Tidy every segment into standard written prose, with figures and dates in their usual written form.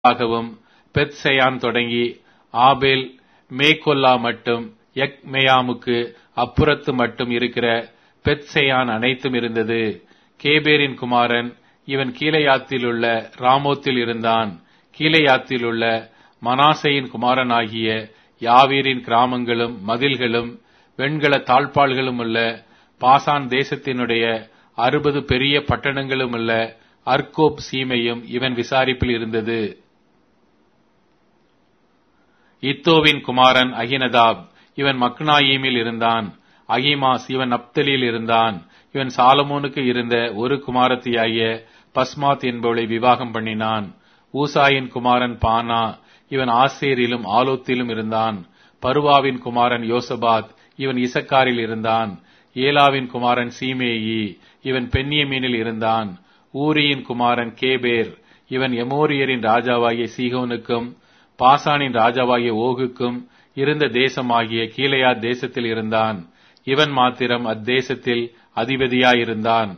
ஆகவும் பெத்செயான் தொடங்கி ஆபேல் மேகொல்லா மட்டும் யக்மேயாமுக்கு அப்புறத்து மட்டும் இருக்கிற பெத்செயான் அனைத்தும் இருந்தது. கேபேரின் குமாரன் இவன் கீலேயாத்திலுள்ள ராமோத்தில் இருந்தான். கீலேயாத்திலுள்ள மனாசேயின் குமாரனாகிய யாவீரின் கிராமங்களும் மதில்களும் வெண்கல தாழ்பாள்களும் உள்ள பாசான் தேசத்தினுடைய 60 பெரிய பட்டணங்களும் உள்ள அர்கோப் சீமையும் இவன் விசாரிப்பில் இருந்தது. இத்தோவின் குமாரன் அகினதாப் இவன் மக்னாயீமில் இருந்தான். அகிமாஸ் இவன் நப்தலியில் இருந்தான். இவன் சாலமோனுக்கு இருந்த ஒரு குமாரத்தியாகிய பஸ்மாத் என்பவளை விவாகம் பண்ணினான். ஊசாயின் குமாரன் பானா இவன் ஆசேரிலும் ஆலோத்திலும் இருந்தான். பருவாவின் குமாரன் யோசபாத் இவன் இசக்காரில் இருந்தான். ஏலாவின் குமாரன் சீமேயி இவன் பென்யமீனில் இருந்தான். ஊரியின் குமாரன் கேபேர் இவன் எமோரியரின் ராஜாவாகிய சீகோனுக்கும் பாசானின் ராஜாவாகிய ஓகுக்கும் இருந்த தேசமாகிய கீலேயாத் தேசத்தில் இருந்தான். இவன் மாத்திரம் அத்தேசத்தில் அதிபதியாயிருந்தான்.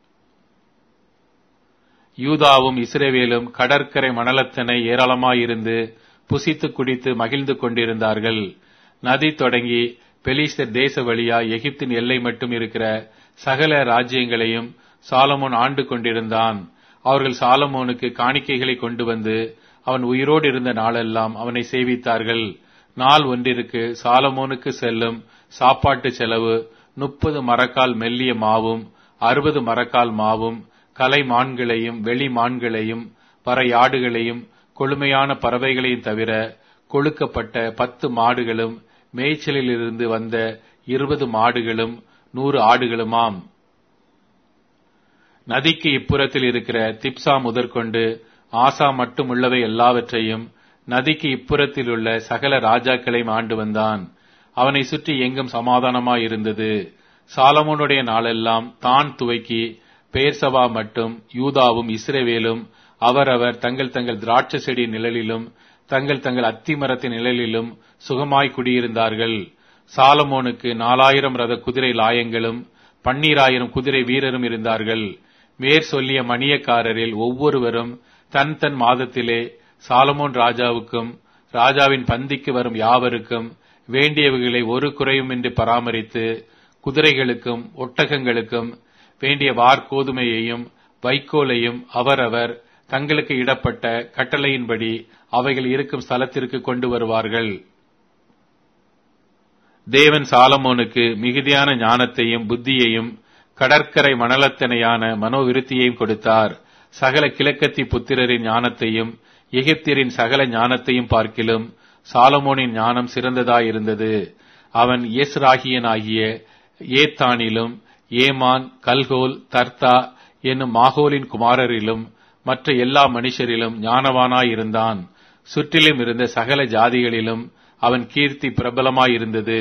யூதாவும் இஸ்ரவேலும் கடற்கரை மணலத்தனை ஏராளமாயிருந்து புசித்து குடித்து மகிழ்ந்து கொண்டிருந்தார்கள். நதி தொடங்கி பெலிஸ்தர் தேச வழியா எகிப்தின் எல்லை மட்டும் இருக்கிற சகல ராஜ்யங்களையும் சாலமோன் ஆண்டு கொண்டிருந்தான். அவர்கள் சாலமோனுக்கு காணிக்கைகளை கொண்டு வந்து அவன் உயிரோடு இருந்த நாளெல்லாம் அவனை சேவித்தார்கள். நாள் ஒன்றிற்கு சாலமோனுக்கு செல்லும் சாப்பாட்டு செலவு 30 மரக்கால் மெல்லிய மாவும் 60 மரக்கால் மாவும் கலை மான்களையும் வெளி மான்களையும் பறையாடுகளையும் கொழுமையான பறவைகளையும் தவிர கொழுக்கப்பட்ட 10 மாடுகளும் மேய்ச்சலில் இருந்து வந்த 20 மாடுகளும் 100 ஆடுகளுமாம். நதிக்கு இப்புறத்தில் இருக்கிற திப்சா முதற்கொண்டு ஆசா மட்டும் உள்ளவை எல்லாவற்றையும் நதிக்கு இப்புறத்தில் உள்ள சகல ராஜாக்களையும் ஆண்டு வந்தான். அவனை சுற்றி எங்கும் சமாதானமாயிருந்தது. சாலமோனுடைய நாளெல்லாம் தான் துவக்கி பெயர்சபா மட்டும் யூதாவும் இஸ்ரவேலும் அவரவர் தங்கள் தங்கள் திராட்சை செடி நிழலிலும் தங்கள் தங்கள் அத்திமரத்தின் நிழலிலும் சுகமாய் குடியிருந்தார்கள். சாலமோனுக்கு 4000 ரத குதிரை லாயங்களும் 12000 குதிரை வீரரும் இருந்தார்கள். மேற் சொல்லிய மணியக்காரரில் ஒவ்வொருவரும் தன் தன் மாதத்திலே சாலமோன் ராஜாவுக்கும் ராஜாவின் பந்திக்கு வரும் யாவருக்கும் வேண்டியவைகளை ஒரு குறையுமின்றி பராமரித்து குதிரைகளுக்கும் ஒட்டகங்களுக்கும் வேண்டிய வார்கோதுமையையும் வைக்கோலையும் அவரவர் தங்களுக்கு இடப்பட்ட கட்டளையின்படி அவைகள் இருக்கும் ஸ்தலத்திற்கு கொண்டு வருவார்கள். தேவன் சாலமோனுக்கு மிகுதியான ஞானத்தையும் புத்தியையும் கடற்கரை மணலத்தனையான மனோவிருத்தியையும் கொடுத்தார். சகல கிழக்கத்தி புத்திரரின் ஞானத்தையும் எகிப்தியரின் சகல ஞானத்தையும் பார்க்கிலும் சாலமோனின் ஞானம் சிறந்ததாயிருந்தது. அவன் எஸ்ராகியனாகிய ஏத்தானிலும் ஏமான் கல்கோல் தர்த்தா என்னும் மாகோலின் குமாரரிலும் மற்ற எல்லா மனுஷரிலும் ஞானவானாயிருந்தான். சுற்றிலும் இருந்த சகல ஜாதிகளிலும் அவன் கீர்த்தி பிரபலமாயிருந்தது.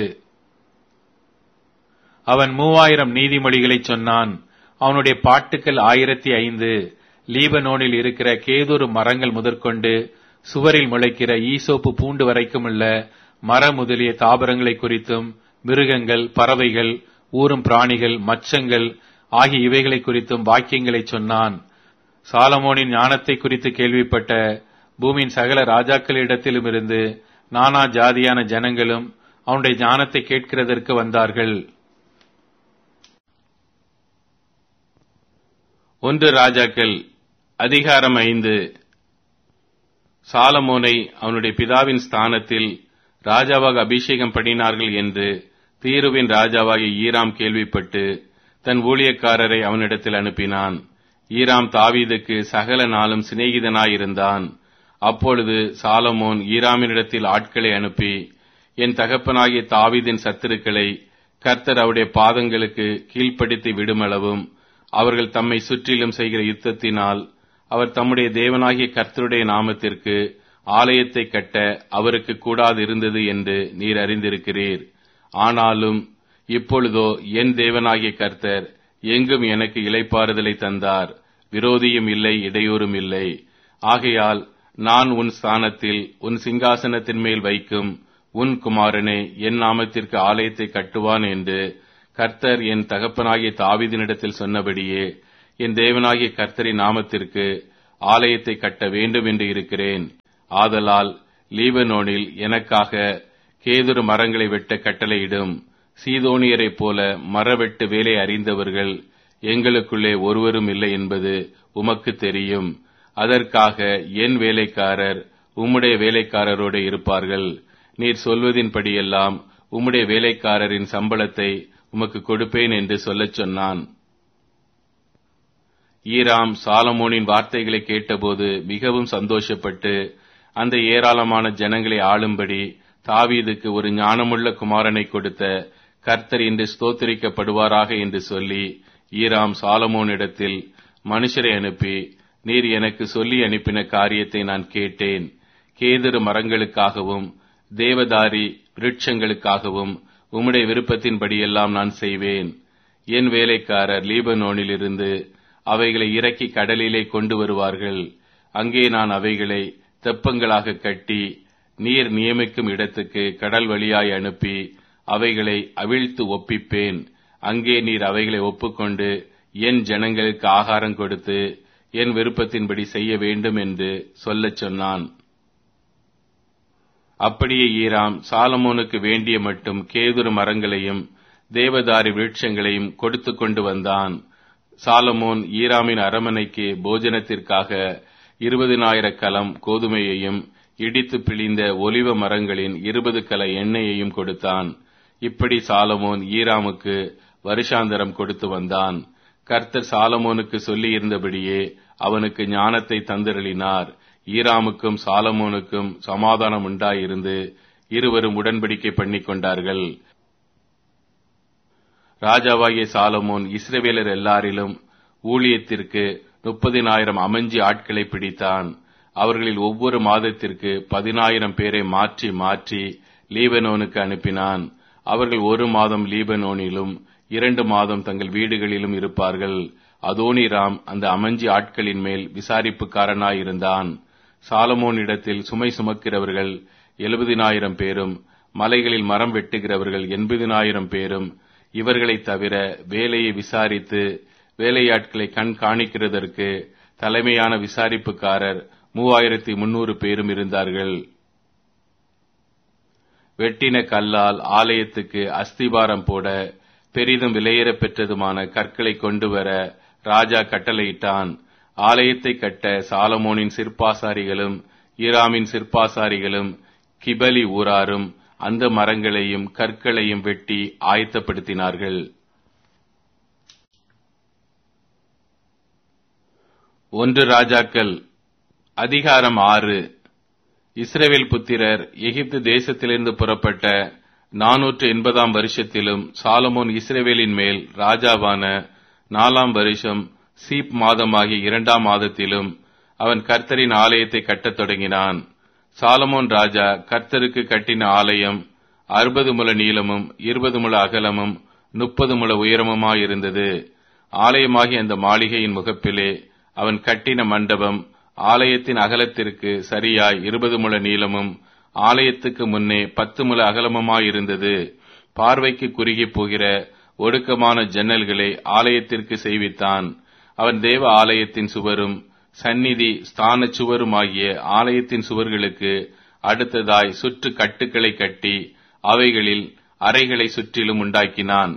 அவன் 3000 நீதிமொழிகளை சொன்னான். அவனுடைய பாட்டுக்கள் 1005. லீபனோனில் இருக்கிற கேதுரு மரங்கள் முதற்கொண்டு சுவரில் முளைக்கிற ஈசோப்பு பூண்டு வரைக்கும் உள்ள மர முதலிய தாவரங்களை குறித்தும் மிருகங்கள் பறவைகள் ஊரும் பிராணிகள் மச்சங்கள் ஆகிய இவைகளை குறித்தும் வாக்கியங்களை சொன்னான். சாலமோனின் ஞானத்தை குறித்து கேள்விப்பட்ட பூமியின் சகல ராஜாக்களிடத்திலும் இருந்து நானா ஜாதியான ஜனங்களும் அவனுடைய ஞானத்தை கேட்கிறதற்கு வந்தார்கள். 1 ராஜாக்கள் அதிகாரம் 5. சாலமோனை அவனுடைய பிதாவின் ஸ்தானத்தில் ராஜாவாக அபிஷேகம் பண்ணினார்கள் என்று தீருவின் ராஜாவாகிய ஈராம் கேள்விப்பட்டு தன் ஊழியக்காரரை அவனிடத்தில் அனுப்பினான். ஈராம் தாவீதுக்கு சகல நாளும் சிநேகிதனாயிருந்தான். அப்பொழுது சாலமோன் ஈராமினிடத்தில் ஆட்களை அனுப்பி, என் தகப்பனாகிய தாவீதின் சத்துருக்களை கர்த்தர் அவருடைய பாதங்களுக்கு கீழ்ப்படுத்தி விடுமளவும் அவர்கள் தம்மை சுற்றிலும் செய்கிற யுத்தத்தினால் அவர் தம்முடைய தேவனாகிய கர்த்தருடைய நாமத்திற்கு ஆலயத்தை கட்ட அவருக்கு கூடாது இருந்தது என்று நீர் அறிந்திருக்கிறீர். ஆனாலும் இப்பொழுதோ என் தேவனாகிய கர்த்தர் எங்கும் எனக்கு இளைப்பாறுதலை தந்தார். விரோதியும் இல்லை, இடையூறும் இல்லை. ஆகையால் நான் உன் ஸ்தானத்தில் உன் சிங்காசனத்தின் மேல் வைக்கும் உன் குமாரனே என் நாமத்திற்கு ஆலயத்தை கட்டுவான் என்று கர்த்தர் என் தகப்பனாகிய தாவீதினிடத்தில் சொன்னபடியே என் தேவனாகிய கர்த்தரின் நாமத்திற்கு ஆலயத்தை கட்ட வேண்டும் என்று இருக்கிறேன். ஆதலால் லீபனோனில் எனக்காக கேதுரு மரங்களை வெட்ட கட்டளையிடும். சீதோனியரைப் போல மரவெட்டு வேலை அறிந்தவர்கள் எங்களுக்குள்ளே ஒருவரும் இல்லை என்பது உமக்கு தெரியும். அதற்காக என் வேலைக்காரர் உம்முடைய வேலைக்காரரோடு இருப்பார்கள். நீர் சொல்வதின்படியெல்லாம் உம்முடைய வேலைக்காரரின் சம்பளத்தை உமக்கு கொடுப்பேன் என்று சொல்லச் சொன்னான். ஈராம் சாலமோனின் வார்த்தைகளை கேட்டபோது மிகவும் சந்தோஷப்பட்டு அந்த ஏராளமான ஜனங்களை ஆளும்படி தாவீதுக்கு ஒரு ஞானமுள்ள குமாரனை கொடுத்த கர்த்தர் இன்று ஸ்தோத்திரிக்கப்படுவாராக என்று சொல்லி ஈராம் சாலமோனிடத்தில் மனுஷரை அனுப்பி, நீர் எனக்கு சொல்லி அனுப்பின காரியத்தை நான் கேட்டேன். கேதுரு மரங்களுக்காகவும் தேவதாரி விருட்சங்களுக்காகவும் உம்முடைய விருப்பத்தின்படியெல்லாம் நான் செய்வேன். என் வேலைக்காரர் லீபனோனில் இருந்து அவைகளை இறக்கி கடலிலே கொண்டு வருவார்கள். அங்கே நான் அவைகளை தெப்பங்களாக கட்டி நீர் நியமிக்கும் இடத்துக்கு கடல் வழியாய் அனுப்பி அவைகளை அவிழ்த்து ஒப்பிப்பேன். அங்கே நீர் அவைகளை ஒப்புக்கொண்டு என் ஜனங்களுக்கு ஆகாரம் கொடுத்து என் விருப்பத்தின்படி செய்ய வேண்டும் என்று சொல்லச் சொன்னான். அப்படியே ஈராம் சாலமோனுக்கு வேண்டிய மட்டும் கேதுரு மரங்களையும் தேவதாரி விருட்சங்களையும் கொடுத்து கொண்டு வந்தான். சாலமோன் ஈராமின் அரமனைக்கு போஜனத்திற்காக 20,000 கலம் கோதுமையையும் இடித்து பிழிந்த ஒலிவ மரங்களின் 20 கல எண்ணெயையும் கொடுத்தான். இப்படி சாலமோன் ஈராமுக்கு வருஷாந்தரம் கொடுத்து வந்தான். கர்த்தர் சாலமோனுக்கு சொல்லி இருந்தபடியே அவனுக்கு ஞானத்தை தந்திரளினார். ஈராமுக்கும் சாலமோனுக்கும் சமாதானம் உண்டாயிருந்து இருவரும் உடன்படிக்கை பண்ணிக் கொண்டார்கள். ராஜாவாகிய சாலமோன் இஸ்ரவேலர் எல்லாரிலும் ஊழியத்திற்கு 30,000 அமஞ்சி ஆட்களை பிடித்தான். அவர்களில் ஒவ்வொரு மாதத்திற்கு 10,000 பேரை மாற்றி மாற்றி லீபனோனுக்கு அனுப்பினான். அவர்கள் 1 மாதம் லீபனோனிலும் 2 மாதம் தங்கள் வீடுகளிலும் இருப்பார்கள். அதோனிராம் அந்த அமஞ்சி ஆட்களின் மேல் விசாரிப்புக்காரனாயிருந்தான். சாலமோனிடத்தில் சுமை சுமக்கிறவர்கள் 70,000 பேரும் மலைகளில் மரம் வெட்டுகிறவர்கள் 80,000 பேரும் இவர்களைத் தவிர வேலையை விசாரித்து வேலையாட்களை கண்காணிக்கிறதற்கு தலைமையான விசாரிப்புக்காரர் 3,300 பேரும் இருந்தார்கள். வெட்டின கல்லால் ஆலயத்துக்கு அஸ்திபாரம் போட பெரிதும் விலையேற பெற்றதுமான கற்களை கொண்டு வர ராஜா கட்டளையிட்டான். ஆலயத்தை கட்ட சாலமோனின் சிற்பாசாரிகளும் ஈராமின் சிற்பாசாரிகளும் கிபலி ஊராரும் அந்த மரங்களையும் கற்களையும் வெட்டி ஆயத்தப்படுத்தினார்கள். 1 ராஜாக்கள் அதிகாரம் 6. இஸ்ரவேல் புத்திரர் எகிப்து தேசத்திலிருந்து புறப்பட்ட 480 வருஷத்திலும் சாலமோன் இஸ்ரவேலின் மேல் ராஜாவான 4 வருஷம் சீப் மாதமாகிய 2 மாதத்திலும் அவன் கர்த்தரின் ஆலயத்தை கட்டத் தொடங்கினான். சாலமோன் ராஜா கர்த்தருக்கு கட்டின ஆலயம் 60 முழ நீளமும் 20 முழ அகலமும் 30 முழ உயரமுமாயிருந்தது. ஆலயமாகிய அந்த மாளிகையின் முகப்பிலே அவன் கட்டின மண்டபம் ஆலயத்தின் அகலத்திற்கு சரியாய் 20 முழ நீளமும் ஆலயத்துக்கு முன்னே 10 முழ அகலமுமாயிருந்தது. பார்வைக்கு குறுகி போகிற ஒடுக்கமான ஜன்னல்களை ஆலயத்திற்கு செய்வித்தான். அவன் தேவ ஆலயத்தின் சுவரும் சந்நிதி ஸ்தான சுவருமாகிய ஆலயத்தின் சுவர்களுக்கு அடுத்ததாய் சுற்று கட்டுக்களை கட்டி அவைகளில் அறைகளை சுற்றிலும் உண்டாக்கினான்.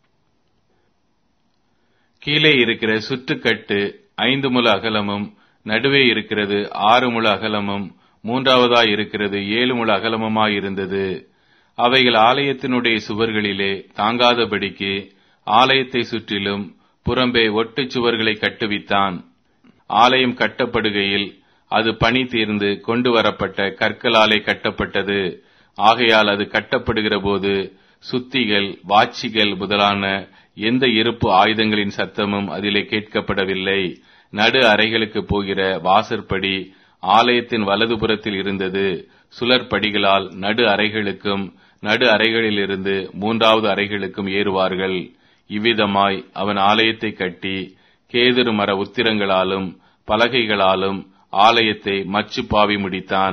கீழே இருக்கிற சுற்றுக்கட்டு 5 முழ அகலமும் நடுவே இருக்கிறது 6 முழ அகலமும் 3வதாய் இருக்கிறது 7 முழ அகலமுமாயிருந்தது. அவைகள் ஆலயத்தினுடைய சுவர்களிலே தாங்காதபடிக்கு ஆலயத்தை சுற்றிலும் புறம்பே ஒட்டு சுவர்களை கட்டுவித்தான். ஆலயம் கட்டப்படுகையில் அது பணி தீர்ந்து கொண்டு வரப்பட்ட கற்களாலே கட்டப்பட்டது. ஆகையால் அது கட்டப்படுகிற போது சுத்திகள் வாட்சிகள் முதலான எந்த இருப்பு ஆயுதங்களின் சத்தமும் அதிலே கேட்கப்படவில்லை. நடு அறைகளுக்கு போகிற வாசற்படி ஆலயத்தின் வலதுபுறத்தில் இருந்தது. சுழற்படிகளால் நடு அறைகளுக்கும் நடு அறைகளிலிருந்து 3வது அறைகளுக்கும் ஏறுவார்கள். இவ்விதமாய் அவன் ஆலயத்தை கட்டி கேதுரு மர உத்திரங்களாலும் பலகைகளாலும் ஆலயத்தை மச்சுப்பாவி முடித்தான்.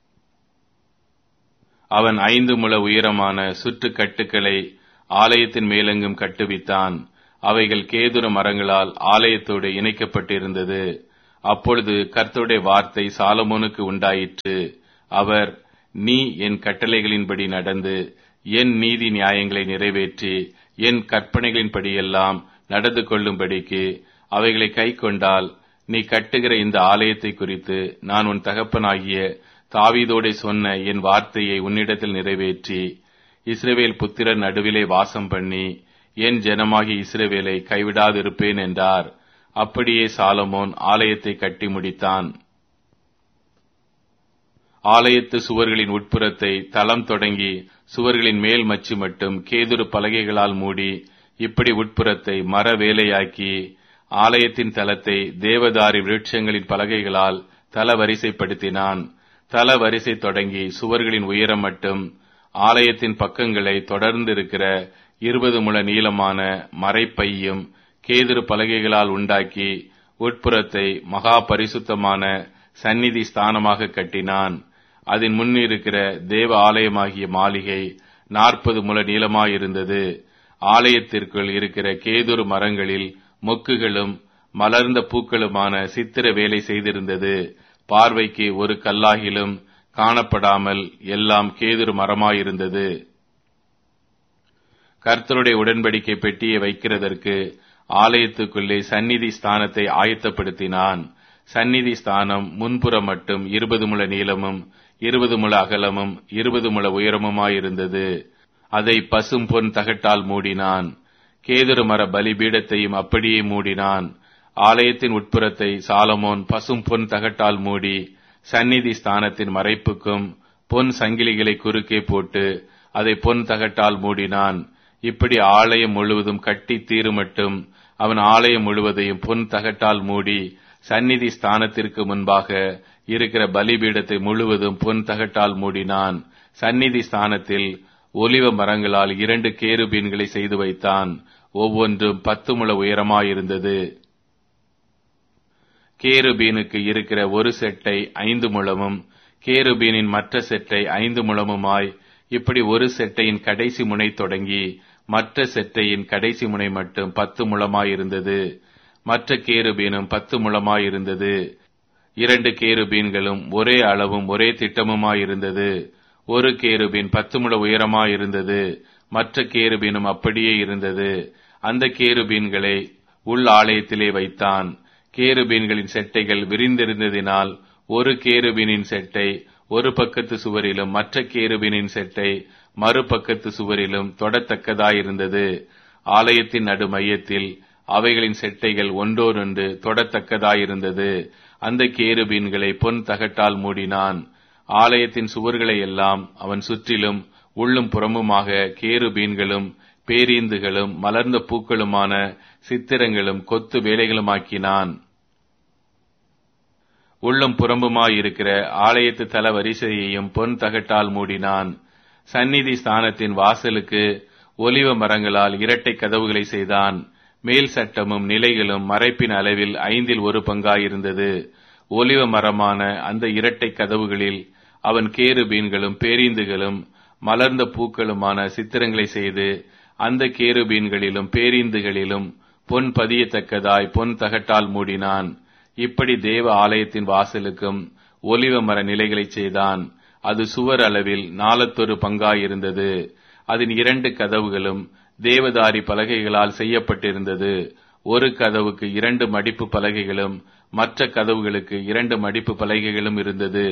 அவன் 5 முழ உயரமான சுற்று கட்டுக்களை ஆலயத்தின் மேலெங்கும் கட்டுவித்தான். அவைகள் கேதுரு மரங்களால் ஆலயத்தோடு இணைக்கப்பட்டிருந்தது. அப்பொழுது கர்த்தருடைய வார்த்தை சாலமோனுக்கு உண்டாயிற்று. அவர், நீ என் கட்டளைகளின்படி நடந்து என் நீதி நியாயங்களை நிறைவேற்றி என் கற்பனைகளின்படியெல்லாம் நடந்து கொள்ளும்படிக்கு அவைகளை கைக்கொண்டால், நீ கட்டுகிற இந்த ஆலயத்தை குறித்து நான் உன் தகப்பனாகிய தாவீதோடே சொன்ன என் வார்த்தையை உன்னிடத்தில் நிறைவேற்றி இஸ்ரவேல் புத்திரர் நடுவிலே வாசம் பண்ணி என் ஜனமாகிய இஸ்ரவேலை கைவிடாதிருப்பேன் என்றார். அப்படியே சாலமோன் ஆலயத்தை கட்டி முடித்தான். ஆலயத்து சுவர்களின் உட்புறத்தை தளம் தொடங்கி சுவர்களின் மேல் மச்சு மட்டும் கேதுரு பலகைகளால் மூடி, இப்படி உட்புறத்தை மர வேலையாக்கி ஆலயத்தின் தளத்தை தேவதாரி விருட்சங்களின் பலகைகளால் தளவரிசைப்படுத்தினான். தளவரிசை தொடங்கி சுவர்களின் உயரம் மட்டும் ஆலயத்தின் பக்கங்களை தொடர்ந்திருக்கிற 20 முழ நீளமான மறைப்பையும் கேதுரு பலகைகளால் உண்டாக்கி உட்புறத்தை மகா பரிசுத்தமான சந்நிதி ஸ்தானமாக கட்டினான். அதன் முன்னிருக்கிற தேவ ஆலயமாகிய மாளிகை 40 முழ நீளமாயிருந்தது. ஆலயத்திற்குள் இருக்கிற கேதுரு மரங்களில் மொக்குகளும் மலர்ந்த பூக்களுமான சித்திர வேலை செய்திருந்தது. பார்வைக்கு ஒரு கல்லாகிலும் காணப்படாமல் எல்லாம் கேதுரு மரமாயிருந்தது. கர்த்தருடைய உடன்படிக்கை பெட்டியை வைக்கிறதற்கு ஆலயத்துக்குள்ளே சந்நிதி ஸ்தானத்தை ஆயத்தப்படுத்தினான். சந்நிதி ஸ்தானம் முன்புறம் மட்டும் 20 முழ நீளமும் 20 முழ அகலமும் 20 முழ உயரமுமாயிருந்தது. அதை பசும் பொன் தகட்டால் மூடினான். கேதுரு மர பலிபீடத்தையும் அப்படியே மூடினான். ஆலயத்தின் உட்புறத்தை சாலமோன் பசும் பொன் தகட்டால் மூடி சந்நிதி ஸ்தானத்தின் மறைப்புக்கும் பொன் சங்கிலிகளை குறுக்கே போட்டு அதை பொன் தகட்டால் மூடினான். இப்படி ஆலயம் முழுவதும் கட்டி தீரு மட்டும் அவன் ஆலயம் முழுவதையும் பொன் தகட்டால் மூடி சந்நிதி ஸ்தானத்திற்கு முன்பாக இருக்கிற பலிபீடத்தை முழுவதும் பொன் தகட்டால் மூடினான். சந்நிதி ஸ்தானத்தில் ஒலிவ மரங்களால் 2 கேருபீன்களை செய்து வைத்தான். ஒவ்வொன்றும் 10 முழ உயரமாயிருந்தது. கேருபீனுக்கு இருக்கிற ஒரு செட்டை 5 முழமும் கேருபீனின் மற்ற செட்டை 5 முழமுமாய், இப்படி ஒரு செட்டையின் கடைசி முனை தொடங்கி மற்ற செட்டையின் கடைசி முனை மட்டும் 10 முழமாயிருந்தது. மற்ற கேருபீனும் 10 முழமாயிருந்தது. 2 கேருபீன்களும் ஒரே அளவும் ஒரே திட்டமுமாயிருந்தது. ஒரு கேருபீன் 10 முழ உயரமாயிருந்தது. மற்ற கேருபீனும் அப்படியே இருந்தது. அந்த கேருபீன்களை உள் ஆலயத்திலே வைத்தான். கேருபீன்களின் செட்டைகள் விரிந்திருந்ததினால் ஒரு கேருபீனின் செட்டை ஒரு பக்கத்து சுவரிலும் மற்ற கேருபீனின் செட்டை மறுபக்கத்து சுவரிலும் தொடத்தக்கதாயிருந்தது. ஆலயத்தின் நடு மையத்தில் அவைகளின் செட்டைகள் ஒன்றோடொன்று தொடத்தக்கதாயிருந்தது. அந்த கேருபீன்களை பொன் தகட்டால் மூடினான். ஆலயத்தின் சுவர்களை எல்லாம் அவன் சுற்றிலும் உள்ளும் புறமுமாக கேருபீன்களும் பேரீந்துகளும் மலர்ந்த பூக்களுமான சித்திரங்களும் கொத்து வேலைகளுமாக்கினான். உள்ளும் புறம்புமாயிருக்கிற ஆலயத்து தல வரிசையையும் பொன் தகட்டால் மூடினான். சந்நிதி ஸ்தானத்தின் வாசலுக்கு ஒலிவ மரங்களால் 2 கதவுகளை செய்தான். மேல் சட்டமும் நிலைகளும் மறைப்பின் அளவில் 1/5 பங்காயிருந்தது. ஒலிவ மரமான அந்த 2 கதவுகளில் அவன் கேருபீன்களும் பேரீந்துகளும் மலர்ந்த பூக்களுமான சித்திரங்களை செய்து அந்த கேருபீன்களிலும் பேரீந்துகளிலும் பொன் பதியத்தக்கதாய் பொன் தகட்டால் மூடினான். இப்படி தேவ ஆலயத்தின் வாசலுக்கும் ஒலிவ மர நிலைகளை செய்தான். அது சுவர் அளவில் 4 பங்காயிருந்தது. அதன் 2 கதவுகளும் தேவதாரி பலகைகளால் செய்யப்பட்டிருந்தது. ஒரு கதவுக்கு 2 மடிப்பு பலகைகளும் மற்ற கதவுகளுக்கு 2 மடிப்பு பலகைகளும் இருந்தது.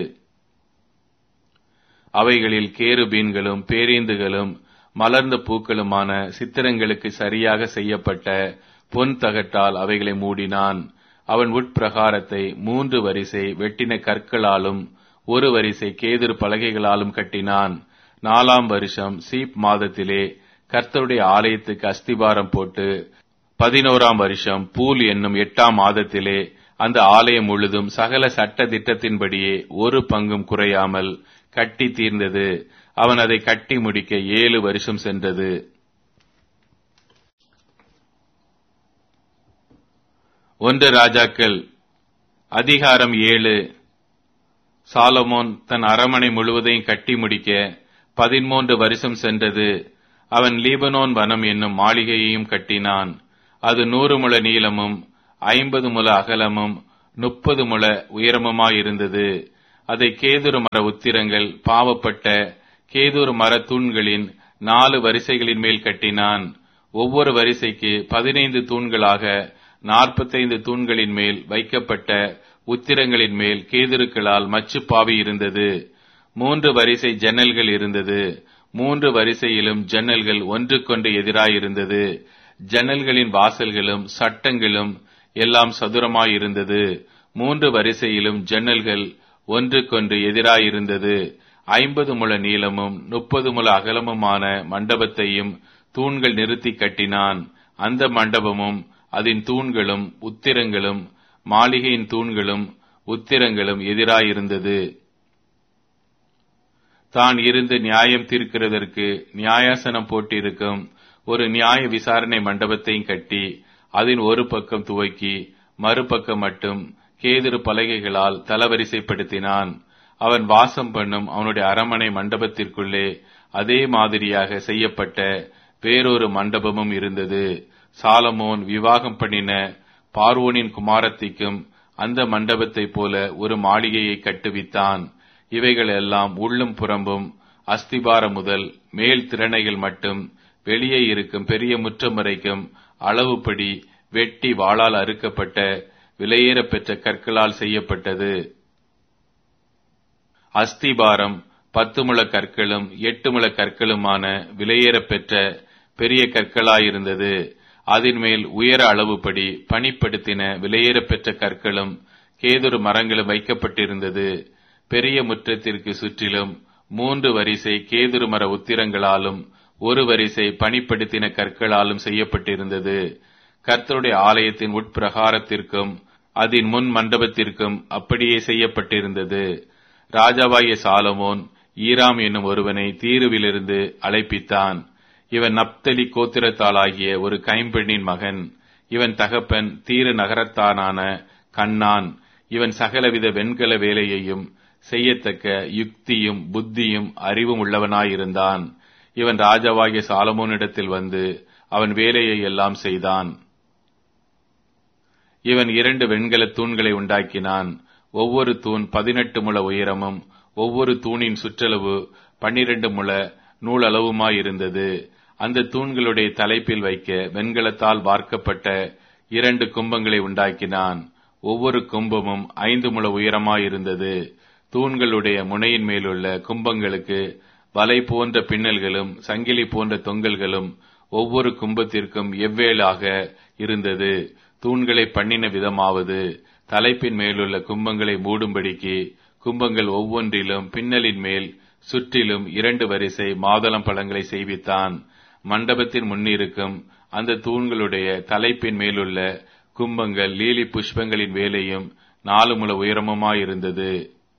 அவைகளில் கேருபீன்களும் பேரீந்துகளும் மலர்ந்த பூக்களுமான சித்திரங்களுக்கு சரியாக செய்யப்பட்ட பொன் தகட்டால் அவைகளை மூடினான். அவன் உட்பிரகாரத்தை 3 வரிசை வெட்டின கற்களாலும் 1 வரிசை கேதுரு பலகைகளாலும் கட்டினான். 4ஆம் வருஷம் சீப் மாதத்திலே கர்த்தருடைய ஆலயத்துக்கு அஸ்திபாரம் போட்டு 11ஆம் வருஷம் பூல் என்னும் 8ஆம் மாதத்திலே அந்த ஆலயம் முழுதும் சகல சட்ட திட்டத்தின்படியே 1 பங்கும் குறையாமல் கட்டி தீர்ந்தது. அவன் அதை கட்டி முடிக்க 7 வருஷம் சென்றது. 1 ராஜாக்கள் அதிகாரம் 7. சாலமோன் தன் அரமனை முழுவதையும் கட்டி முடிக்க 13 வருஷம் சென்றது. அவன் லீபனோன் வனம் என்னும் மாளிகையையும் கட்டினான். அது 100 முழ நீளமும் 50 முழ அகலமும் 30 முழ உயரமுமாயிருந்தது. அதை கேதுரு மர உத்திரங்கள் பாவப்பட்ட கேதுரு மர தூண்களின் 4 வரிசைகளின் மேல் கட்டினான். ஒவ்வொரு வரிசைக்கு 15 தூண்களாக 45 தூண்களின் மேல் வைக்கப்பட்ட உத்திரங்களின் மேல் கேதுருக்களால் மச்சுப்பாவி இருந்தது. 3 வரிசை ஜன்னல்கள் இருந்தது. 3 வரிசையிலும் ஜன்னல்கள் ஒன்றுக்கொன்று எதிராயிருந்தது. ஜன்னல்களின் வாசல்களும் சட்டங்களும் எல்லாம் சதுரமாயிருந்தது. 3 வரிசையிலும் ஜன்னல்கள் ஒன்றுக்கொன்று எதிராயிருந்தது. 50 முழ நீளமும் 30 முழ அகலமுமான மண்டபத்தையும் தூண்கள் நிறுத்தி கட்டினான். அந்த மண்டபமும் அதன் தூண்களும் உத்திரங்களும் மாளிகையின் தூண்களும் உத்திரங்களும் எதிராயிருந்தது. தான் இருந்து நியாயம் தீர்க்கிறதற்கு நியாயாசனம் போட்டிருக்கும் ஒரு நியாய விசாரணை மண்டபத்தையும் கட்டி அதன் ஒரு பக்கம் துவக்கி மறுபக்கம் மட்டும் கேதுரு பலகைகளால் தளவரிசைப்படுத்தினான். அவன் வாசம் பண்ணும் அவனுடைய அரமனை மண்டபத்திற்குள்ளே அதே மாதிரியாக செய்யப்பட்ட வேறொரு மண்டபமும் இருந்தது. சாலமோன் விவாகம் பண்ணின பார்வோனின் குமாரத்திக்கும் அந்த மண்டபத்தை போல ஒரு மாளிகையை கட்டுவித்தான். இவைகள் எல்லாம் உள்ளும் புறம்பும் அஸ்திபாரம் முதல் மேல் திறனைகள் மட்டும் வெளியே இருக்கும் பெரிய முற்றம் வரைக்கும் அளவுப்படி வெட்டி வாளால் அறுக்கப்பட்ட விலையேற பெற்ற கற்களால் செய்யப்பட்டது. அஸ்திபாரம் 10 முழ கற்களும் 8 முழ கற்களுமான விலையேற பெற்ற பெரிய கற்களாயிருந்தது. அதன் மேல் உயர அளவுப்படி பணிப்படுத்தின விலையேற பெற்ற கற்களும் கேதுரு மரங்களும் வைக்கப்பட்டிருந்தது. பெரிய முற்றத்திற்கு சுற்றிலும் 3 வரிசை கேதுரு மர உத்திரங்களாலும் 1 வரிசை பணிப்படுத்தின கற்களாலும் செய்யப்பட்டிருந்தது. கர்த்தருடைய ஆலயத்தின் உட்பிரகாரத்திற்கும் அதன் முன் மண்டபத்திற்கும் அப்படியே செய்யப்பட்டிருந்தது. ராஜாவாகிய சாலமோன் ஈராம் என்னும் ஒருவனை தீருவிலிருந்து அழைப்பித்தான். இவன் நப்தலி கோத்திரத்தாளாகிய ஒரு கைம்பெண்ணின் மகன். இவன் தகப்பன் தீரு நகரத்தானான கண்ணான். இவன் சகலவித வெண்கல வேலையையும் செய்யத்தக்க யுக்தியும் புத்தியும் அறிவும் உள்ளவனாயிருந்தான். இவன் ராஜாவாகிய சாலமோனிடத்தில் வந்து அவன் வேலையை எல்லாம் செய்தான். இவன் 2 வெண்கல தூண்களை உண்டாக்கினான். ஒவ்வொரு தூண் 18 முழ உயரமும் ஒவ்வொரு தூணின் சுற்றளவு 12 முழ நூலளவுமாயிருந்தது. அந்த தூண்களுடைய தலைப்பில் வைக்க வெண்கலத்தால் வார்க்கப்பட்ட 2 கும்பங்களை உண்டாக்கினான். ஒவ்வொரு கும்பமும் 5 முழ உயரமாயிருந்தது. தூண்களுடைய முனையின் மேலுள்ள கும்பங்களுக்கு வலை போன்ற பின்னல்களும் சங்கிலி போன்ற தொங்கல்களும் ஒவ்வொரு கும்பத்திற்கும் எவ்வேளாக இருந்தது. தூண்களை பண்ணின விதமாவது தலைப்பின் மேலுள்ள கும்பங்களை மூடும்படிக்கு கும்பங்கள் ஒவ்வொன்றிலும் பின்னலின் மேல் சுற்றிலும் 2 வரிசை மாதளம் பழங்களை செய்வித்தான். மண்டபத்தின் முன்னிருக்கும் அந்த தூண்களுடைய தலைப்பின் மேலுள்ள கும்பங்கள் லீலி புஷ்பங்களின் வேலையும் 4 முழ உயரமுமாயிருந்தது.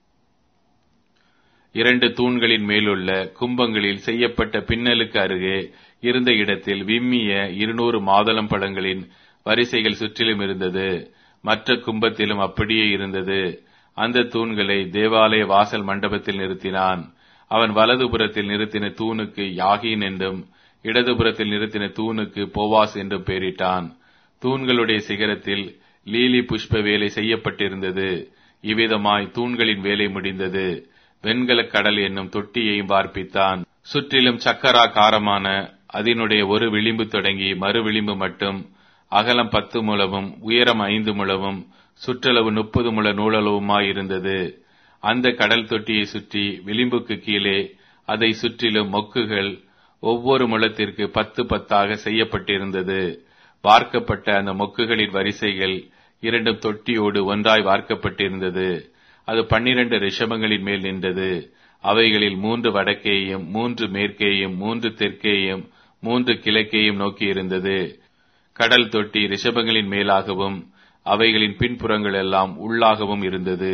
2 தூண்களின் மேலுள்ள கும்பங்களில் செய்யப்பட்ட பின்னலுக்கு அருகே இருந்த இடத்தில் விம்மிய 200 மாதளம் பழங்களின் வரிசைகள் சுற்றிலும் இருந்தது. மற்ற கும்பத்திலும் அப்படியே இருந்தது. அந்த தூண்களை தேவாலய வாசல் மண்டபத்தில் நிறுத்தினான். அவன் வலதுபுறத்தில் நிறுத்தின தூணுக்கு யாகீன் என்றும் இடதுபுறத்தில் நிறுத்தின தூணுக்கு போவாஸ் என்றும் பெயரிட்டான். தூண்களுடைய சிகரத்தில் லீலி புஷ்ப வேலை செய்யப்பட்டிருந்தது. இவ்விதமாய் தூண்களின் வேலை முடிந்தது. வெண்கல கடல் என்னும் தொட்டியையும் வார்ப்பித்தான். சுற்றிலும் சக்கராகாரமான அதனுடைய ஒரு விளிம்பு தொடங்கி மறு விளிம்பு மட்டும் அகலம் 10 முழமும் உயரம் 5 முழமும் சுற்றளவு 30 முழ நூலளவுமாயிருந்தது. அந்த கடல் தொட்டியை சுற்றி விளிம்புக்கு கீழே அதை சுற்றிலும் மொக்குகள் ஒவ்வொரு முழத்திற்கு 10 10 செய்யப்பட்டிருந்தது. வார்க்கப்பட்ட அந்த மொக்குகளின் வரிசைகள் 2 தொட்டியோடு ஒன்றாய் வார்க்கப்பட்டிருந்தது. அது 12 ரிஷபங்களின் மேல் நின்றது. அவைகளில் 3 வடக்கேயும் 3 மேற்கேயும் 3 தெற்கேயும் 3 கிழக்கேயும் நோக்கி இருந்தது. கடல் தொட்டி ரிஷபங்களின் மேலாகவும் அவைகளின் பின்புறங்கள் எல்லாம் உள்ளாகவும் இருந்தது.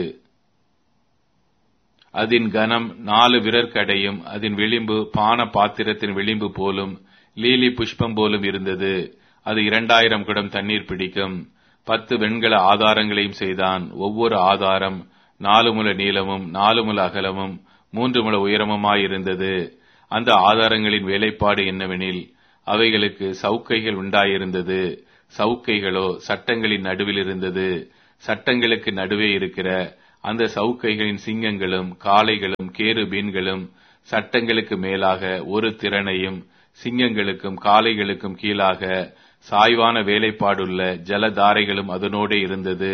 அதன் கனம் 4 விரற்கடையும் அதன் விளிம்பு பான பாத்திரத்தின் விளிம்பு போலும் லீலி புஷ்பம் போலும் இருந்தது. அது 2000 குடம் தண்ணீர் பிடிக்கும். 10 வெண்கல ஆதாரங்களையும் செய்தான். ஒவ்வொரு ஆதாரம் 4 முழ நீளமும் 4 முழ அகலமும் 3 முழ உயரமுமாயிருந்தது. அந்த ஆதாரங்களின் வேலைப்பாடு என்னவெனில் அவைகளுக்கு சவுக்கைகள் உண்டாயிருந்தது. சவுக்கைகளோ சட்டங்களின் நடுவில் இருந்தது. சட்டங்களுக்கு நடுவே இருக்கிற அந்த சவுக்கைகளின் சிங்கங்களும் காளைகளும் கேருபீன்களும் சட்டங்களுக்கு மேலாக ஒரு திறனையும் சிங்கங்களுக்கும் காளைகளுக்கும் கீழாக சாய்வான வேலைப்பாடுள்ள ஜலதாரைகளும் அதனோடே இருந்தது.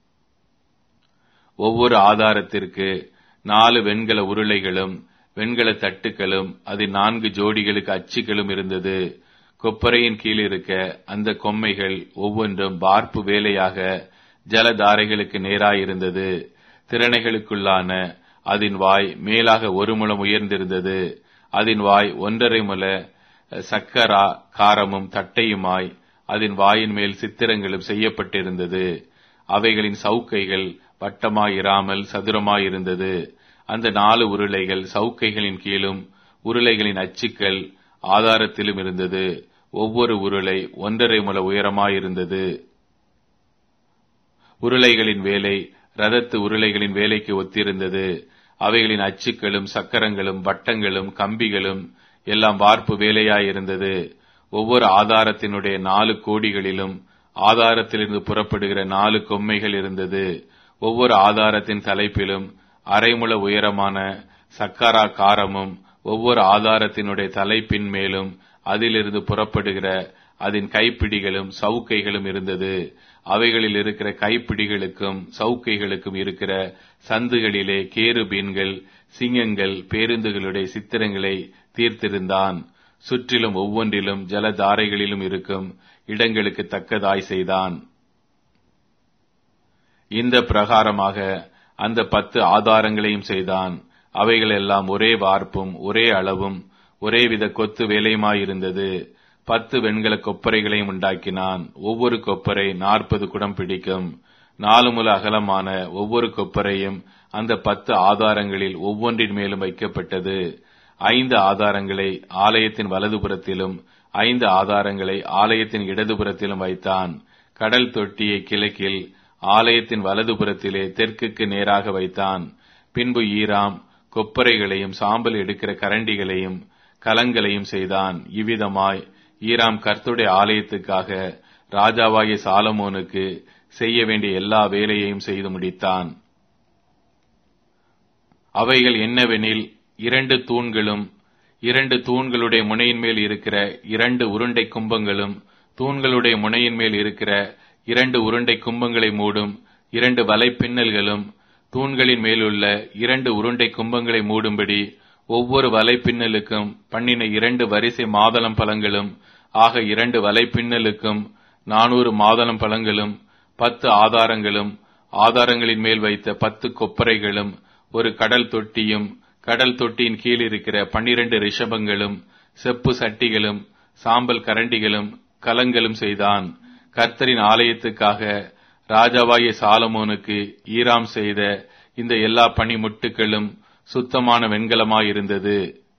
ஒவ்வொரு ஆதாரத்திற்கு 4 வெண்கல உருளைகளும் வெண்கல தட்டுகளும் அதில் 4 ஜோடிகளுக்கு அச்சுகளும் இருந்தது. கொப்பரையின் கீழ் இருக்க அந்த கொம்மைகள் ஒவ்வொன்றும் வார்ப்பு வேலையாக ஜலதாரைகளுக்கு நேராயிருந்தது. திறனைகளுக்குள்ளான அதன் வாய் மேலாக 1 முழம் உயர்ந்திருந்தது. அதன் வாய் 1.5 முழ சக்கரா காரமும் தட்டையுமாய் அதன் வாயின் மேல் சித்திரங்களும் செய்யப்பட்டிருந்தது. அவைகளின் சவுக்கைகள் வட்டமாயிராமல் சதுரமாயிருந்தது. அந்த 4 உருளைகள் சவுக்கைகளின் கீழும் உருளைகளின் அச்சுக்கள் ஆதாரத்திலும் இருந்தது. ஒவ்வொரு உருளை 1.5 முழ உயரமாயிருந்தது. உருளைகளின் வேலை ரதத்து உருளைகளின் வேலைக்கு ஒத்திருந்தது. அவைகளின் அச்சுக்களும் சக்கரங்களும் வட்டங்களும் கம்பிகளும் எல்லாம் வார்ப்பு வேலையாயிருந்தது. ஒவ்வொரு ஆதாரத்தினுடைய 4 கோடிகளிலும் ஆதாரத்திலிருந்து புறப்படுகிற 4 கொம்மைகள் இருந்தது. ஒவ்வொரு ஆதாரத்தின் தலைப்பிலும் 1/2 முழ உயரமான சக்கரா காரமும் ஒவ்வொரு ஆதாரத்தினுடைய தலைப்பின் மேலும் அதிலிருந்து புறப்படுகிற அதன் கைப்பிடிகளும் சவுக்கைகளும் இருந்தது. அவைகளில் இருக்கிற கைப்பிடிகளுக்கும் சவுக்கைகளுக்கும் இருக்கிற சந்துகளிலே கேருபீன்கள் சிங்கங்கள் பேருந்துகளுடைய சித்திரங்களை தீர்த்திருந்தான். சுற்றிலும் ஒவ்வொன்றிலும் ஜலதாரைகளிலும் இருக்கும் இடங்களுக்கு தக்கதாய் செய்தான். இந்த பிரகாரமாக அந்த 10 ஆதாரங்களையும் செய்தான். அவைகள் எல்லாம் ஒரே வார்ப்பும் ஒரே அளவும் ஒரேவித கொத்து வேலையுமாயிருந்தது. 10 வெண்கல கொப்பரைகளையும் உண்டாக்கினான். ஒவ்வொரு கொப்பரை 40 குடம் பிடிக்கும். 4 முழ அகலமான ஒவ்வொரு கொப்பரையும் அந்த 10 ஆதாரங்களில் ஒவ்வொன்றின் மேலும் வைக்கப்பட்டது. 5 ஆதாரங்களை ஆலயத்தின் வலதுபுறத்திலும் 5 ஆதாரங்களை ஆலயத்தின் இடதுபுறத்திலும் வைத்தான். கடல் தொட்டியை கிழக்கில் ஆலயத்தின் வலதுபுறத்திலே தெற்குக்கு நேராக வைத்தான். பின்பு ஈராம் கொப்பரைகளையும் சாம்பல் எடுக்கிற கரண்டிகளையும் கலங்களையும் செய்தான். இவ்விதமாய் ஈராம் கர்த்தருடைய ஆலயத்துக்காக ராஜாவாகிய சாலமோனுக்கு செய்ய வேண்டிய எல்லா வேலையையும் செய்து முடித்தான். அவைகள் என்னவெனில் 2 தூண்களும் 2 தூண்களுடைய முனையின் மேல் இருக்கிற 2 உருண்டை கும்பங்களும் தூண்களுடைய முனையின் மேல் இருக்கிற 2 உருண்டை கும்பங்களை மூடும் 2 வலைப்பின்னல்களும் தூண்களின் மேலுள்ள 2 உருண்டை கும்பங்களை மூடும்படி ஒவ்வொரு வலைப்பின்னலுக்கும் பண்ணின 2 வரிசை மாதளம் பழங்களும் ஆக 2 வலைப்பின்னலுக்கும் 400 மாதளம் பழங்களும் 10 ஆதாரங்களும் ஆதாரங்களின் மேல் வைத்த 10 கொப்பரைகளும் ஒரு கடல் தொட்டியும் கடல் தொட்டியின் கீழ் இருக்கிற 12 ரிஷபங்களும் செப்பு சட்டிகளும் சாம்பல் கரண்டிகளும் கலங்களும் செய்தான். கர்த்தரின் ஆலயத்துக்காக ராஜாவாகிய சாலமோனுக்கு ஈராம் செய்த இந்த எல்லா பணிமுட்டுகளும் சுத்தமான வெண்கலமாயிருந்தது.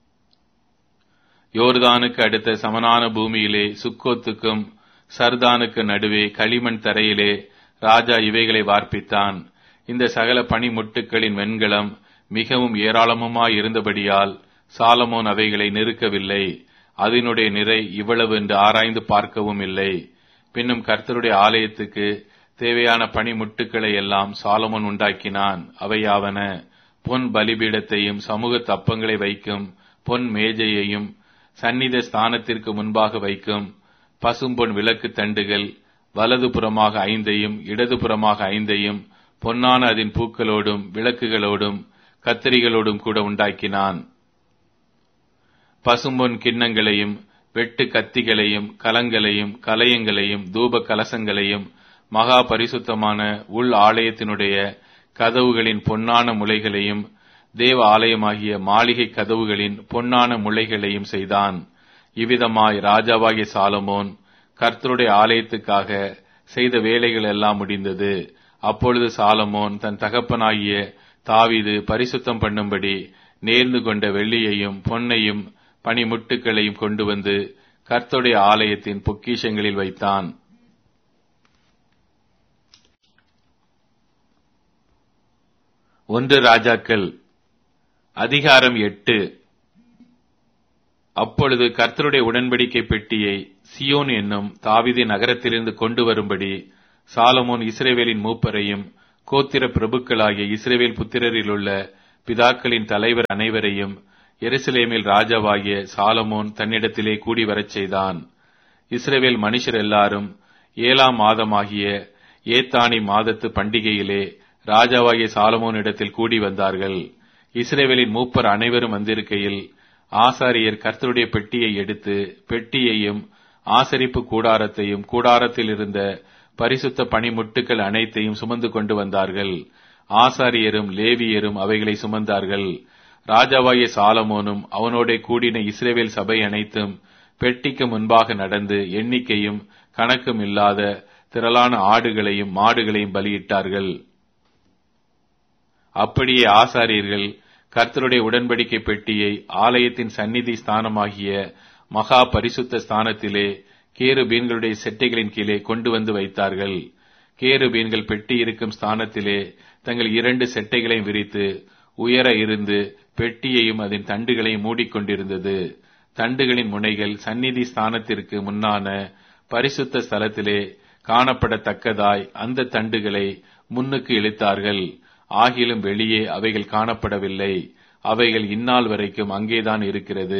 யோர்தானுக்கு அடுத்த சமனான பூமியிலே சுக்கோத்துக்கும் சர்தானுக்கு நடுவே களிமண் தரையிலே ராஜா இவைகளை வார்ப்பித்தான். இந்த சகல பணிமுட்டுகளின் வெண்கலம் மிகவும் ஏராளமுமாயிருந்தபடியால் சாலமோன் அவைகளை நெருக்கவில்லை. அதனுடைய நிறை இவ்வளவு என்று ஆராய்ந்து பார்க்கவும் இல்லை. பின்னும் கர்த்தருடைய ஆலயத்துக்கு தேவையான பணிமுட்டுக்களை எல்லாம் சாலமோன் உண்டாக்கினான். அவையாவன: பொன் பலிபீடத்தையும் சமூக தப்பங்களை வைக்கும் பொன் மேஜையையும் சந்நித ஸ்தானத்திற்கு முன்பாக வைக்கும் பசும்பொன் விளக்கு தண்டுகள் வலது புறமாக 5ஐயும் இடது புறமாக 5ஐயும் பொன்னான அதன் பூக்களோடும் விளக்குகளோடும் கத்திரிகளோடும் கூட உண்டாக்கினான். பசும்பொன் கிண்ணங்களையும் வெட்டு கத்திகளையும் கலங்களையும் கலயங்களையும் தூப கலசங்களையும் மகா பரிசுத்தமான உள் ஆலயத்தினுடைய கதவுகளின் பொன்னான முளைகளையும் தேவ ஆலயமாகிய மாளிகை கதவுகளின் பொன்னான முளைகளையும் செய்தான். இவ்விதமாய் ராஜாவாகிய சாலமோன் கர்த்தருடைய ஆலயத்துக்காக செய்த வேலைகள் எல்லாம் முடிந்தது. அப்பொழுது சாலமோன் தன் தகப்பனாகிய தாவீது பரிசுத்தம் பண்ணும்படி நேர்ந்து கொண்ட வெள்ளியையும் பொன்னையும் பணிமுட்டுகளையும் கொண்டு வந்து கர்த்தருடைய ஆலயத்தின் பொக்கிஷங்களில் வைத்தான். ஒன்று ராஜாக்கள் அதிகாரம் 8. அப்பொழுது கர்த்தருடைய உடன்படிக்கை பெட்டியை சியோன் என்னும் தாவீதின் நகரத்திலிருந்து கொண்டு வரும்படி சாலமோன் இஸ்ரவேலின் மூப்பரையும் கோத்திர பிரபுக்களாகிய இஸ்ரவேல் புத்திரரிலுள்ள பிதாக்களின் தலைவர் அனைவரையும் எருசலேமில் ராஜாவாகிய சாலமோன் தன்னிடத்திலே கூடி வரச் செய்தான். இஸ்ரவேல் மனுஷர் எல்லாரும் 7ஆம் மாதமாகிய ஏத்தானி மாதத்து பண்டிகையிலே ராஜாவாகிய சாலமோனிடத்தில் கூடி வந்தார்கள். இஸ்ரவேலின் மூப்பர் அனைவரும் வந்திருக்கையில் ஆசாரியர் கர்த்தருடைய பெட்டியை எடுத்து பெட்டியையும் ஆசரிப்பு கூடாரத்தையும் கூடாரத்தில் இருந்த பரிசுத்த பணிமுட்டுக்கள் அனைத்தையும் சுமந்து கொண்டு வந்தார்கள். ஆசாரியரும் லேவியரும் அவைகளை சுமந்தார்கள். ராஜாவாகிய சாலமோனும் அவனோட கூடின இஸ்ரவேல் சபை அனைத்தும் பெட்டிக்கு முன்பாக நடந்து எண்ணிக்கையும் கணக்கும் இல்லாத திரளான ஆடுகளையும் மாடுகளையும் பலியிட்டார்கள். அப்படியே ஆசாரியர்கள் கர்த்தருடைய உடன்படிக்கை பெட்டியை ஆலயத்தின் சந்நிதி ஸ்தானமாகிய மகா பரிசுத்த ஸ்தானத்திலே கேருபீன்களுடைய செட்டைகளின் கீழே கொண்டு வந்து வைத்தார்கள். கேருபீன்கள் பெட்டி இருக்கும் ஸ்தானத்திலே தங்கள் 2 செட்டைகளையும் விரித்து உயர இருந்து பெட்டியையும் அதன் தண்டுகளையும் மூடிக்கொண்டிருந்தது. தண்டுகளின் முனைகள் சந்நிதி ஸ்தானத்திற்கு முன்னான பரிசுத்த ஸ்தலத்திலே காணப்படத்தக்கதாய் அந்த தண்டுகளை முன்னுக்கு இழுத்தார்கள். ஆகிலும் வெளியே அவைகள் காணப்படவில்லை. அவைகள் இந்நாள் வரைக்கும் அங்கேதான் இருக்கிறது.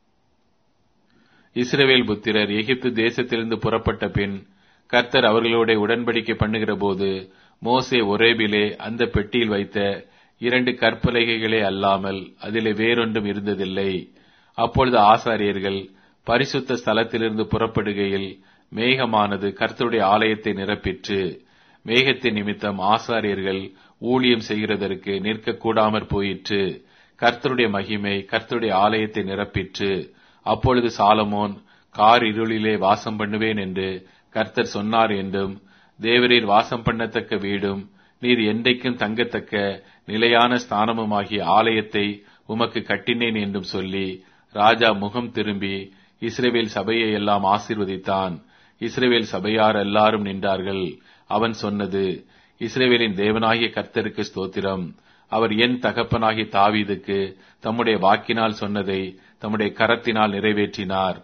இஸ்ரவேல் புத்திரர் எகிப்து தேசத்திலிருந்து புறப்பட்ட பின் கர்த்தர் அவர்களோட உடன்படிக்கை பண்ணுகிற போது மோசே ஒரேபிலே அந்த பெட்டியில் வைத்த 2 கற்பலகைகளே அல்லாமல் அதிலே வேறொன்றும் இருந்ததில்லை. அப்பொழுது ஆசாரியர்கள் பரிசுத்த ஸ்தலத்திலிருந்து புறப்படுகையில் மேகமானது கர்த்தருடைய ஆலயத்தை நிரப்பிற்று. மேகத்தின் நிமித்தம் ஆசாரியர்கள் ஊழியம் செய்கிறதற்கு நிற்கக்கூடாமற் போயிற்று. கர்த்தருடைய மகிமை கர்த்தருடைய ஆலயத்தை நிரப்பிற்று. அப்பொழுது சாலமோன் கார் இருளிலே வாசம் பண்ணுவேன் என்று கர்த்தர் சொன்னார் என்றும், தேவரீர் வாசம் பண்ணத்தக்க வீடும் நீர் என்றைக்கும் தங்கத்தக்க நிலையான ஸ்தானமுமாகிய ஆலயத்தை உமக்கு கட்டினேன் என்றும் சொல்லி ராஜா முகம் திரும்பி இஸ்ரவேல் சபையை எல்லாம் ஆசீர்வதித்தான். இஸ்ரவேல் சபையார் எல்லாரும் நின்றார்கள். அவன் சொன்னது, இஸ்ரவேலின் தேவனாகிய கர்த்தருக்கு ஸ்தோத்திரம். அவர் என் தகப்பனாகிய தாவீதுக்கு தம்முடைய வாக்கினால் சொன்னதை தம்முடைய கரத்தினால் நிறைவேற்றினார்.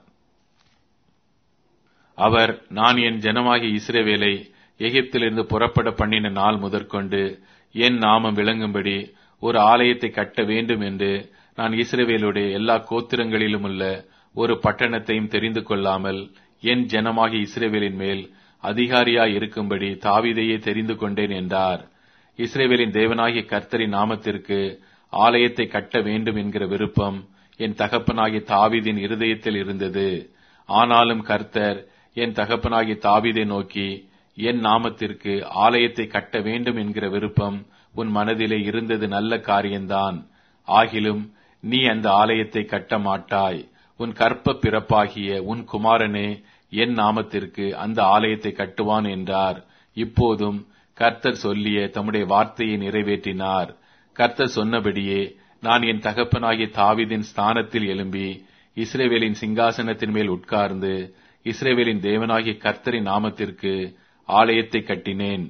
அவர், நான் என் ஜனமாகிய இஸ்ரவேலை எகிப்திலிருந்து புறப்பட பண்ணின நாள் முதற்கொண்டு என் நாமம் விளங்கும்படி ஒரு ஆலயத்தை கட்ட வேண்டும் என்று நான் இஸ்ரவேலுடைய எல்லா கோத்திரங்களிலும் உள்ள ஒரு பட்டணத்தையும் தெரிந்து கொள்ளாமல் என் ஜனமாகிய இஸ்ரவேலின் மேல் அதிகாரியாய் இருக்கும்படி தாவீதையே தெரிந்து கொண்டேன் என்றார். இஸ்ரவேலின் தேவனாகிய கர்த்தரின் நாமத்திற்கு ஆலயத்தை கட்ட வேண்டும் என்கிற விருப்பம் என் தகப்பனாகிய தாவீதின் இருதயத்தில் இருந்தது. ஆனாலும் கர்த்தர் என் தகப்பனாகிய தாவீதை நோக்கி, என் நாமத்திற்கு ஆலயத்தை கட்ட வேண்டும் என்கிற விருப்பம் உன் மனதிலே இருந்தது நல்ல காரியம்தான். ஆகிலும் நீ அந்த ஆலயத்தை கட்ட மாட்டாய். உன் கற்ப பிறப்பாகிய உன் குமாரனே என் நாமத்திற்கு அந்த ஆலயத்தை கட்டுவான் என்றார். இப்போதும் கர்த்தர் சொல்லிய தம்முடைய வார்த்தையை நிறைவேற்றினார். கர்த்தர் சொன்னபடியே நான் என் தகப்பனாகிய தாவீதின் ஸ்தானத்தில் எழும்பி இஸ்ரவேலின் சிங்காசனத்தின் மேல் உட்கார்ந்து இஸ்ரவேலின் தேவனாகிய கர்த்தரின் நாமத்திற்கு ஆலயத்தை கட்டினேன்.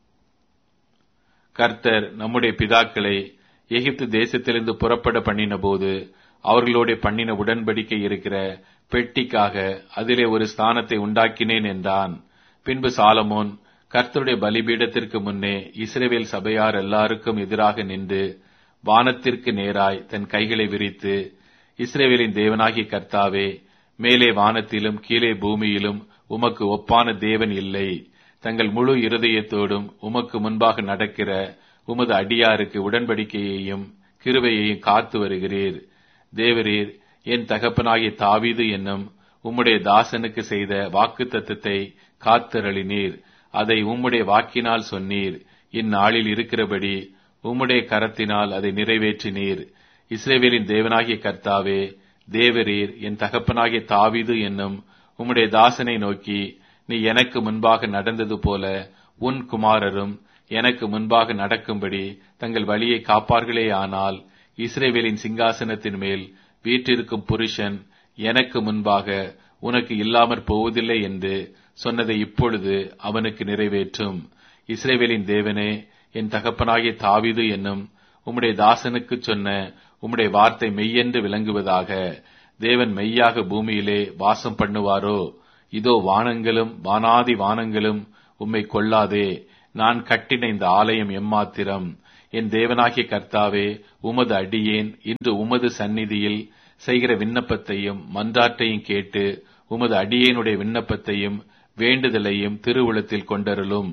கர்த்தர் நம்முடைய பிதாக்களை எகிப்து தேசத்திலிருந்து புறப்பட பண்ணின போது அவர்களோட பண்ணின உடன்படிக்கை இருக்கிற பெட்டிக்காக அதிலே ஒரு ஸ்தானத்தை உண்டாக்கினேன் என்றான். பின்பு சாலமோன் கர்த்தருடைய பலிபீடத்திற்கு முன்னே இஸ்ரவேல் சபையார் எல்லாருக்கும் எதிராக நின்று வானத்திற்கு நேராய் தன் கைகளை விரித்து, இஸ்ரவேலின் தேவனாகிய கர்த்தாவே, மேலே வானத்திலும் கீழே பூமியிலும் உமக்கு ஒப்பான தேவன் இல்லை. தங்கள் முழு இருதயத்தோடும் உமக்கு முன்பாக நடக்கிற உமது அடியாருக்கு உடன்படிக்கையையும் கிருபையையும் காத்து வருகிறீர். தேவரீர் என் தகப்பனாகிய தாவீது என்னும் உம்முடைய தாசனுக்கு செய்த வாக்குத்தத்தத்தை காத்தருளினீர். அதை உம்முடைய வாக்கினால் சொன்னீர். இந்நாளில் இருக்கிறபடி உம்முடைய கரத்தினால் அதை நிறைவேற்றினீர். இஸ்ரவேலின் தேவனாகிய கர்த்தாவே, தேவரீர் என் தகப்பனாகிய தாவீது என்னும் உம்முடைய தாசனை நோக்கி, நீ எனக்கு முன்பாக நடந்தது போல உன் குமாரரும் எனக்கு முன்பாக நடக்கும்படி தங்கள் வழியை காப்பார்களேயானால் இஸ்ரவேலின் சிங்காசனத்தின் மேல் வீற்றிருக்கும் புருஷன் எனக்கு முன்பாக உனக்கு இல்லாமற் போவதில்லை என்று சொன்னதை இப்பொழுது அவனுக்கு நிறைவேற்றும். இஸ்ரவேலின் தேவனே, என் தகப்பனாகிய தாவீது என்னும் உம்முடைய தாசனுக்கு சொன்ன உம்முடைய வார்த்தை மெய்யென்று விளங்குவதாக. தேவன் மெய்யாக பூமியிலே வாசம் பண்ணுவாரோ? இதோ வானங்களும் வானாதி வானங்களும் உம்மை கொள்ளாதே. நான் கட்டின இந்த ஆலயம் எம்மாத்திரம்? என் தேவனாகிய கர்த்தாவே, உமது அடியேன் இன்று உமது சந்நிதியில் செய்கிற விண்ணப்பத்தையும் மன்றாட்டையும் கேட்டு உமது அடியேனுடைய விண்ணப்பத்தையும் வேண்டுதலையும் திருவுளத்தில் கொண்டருளும்.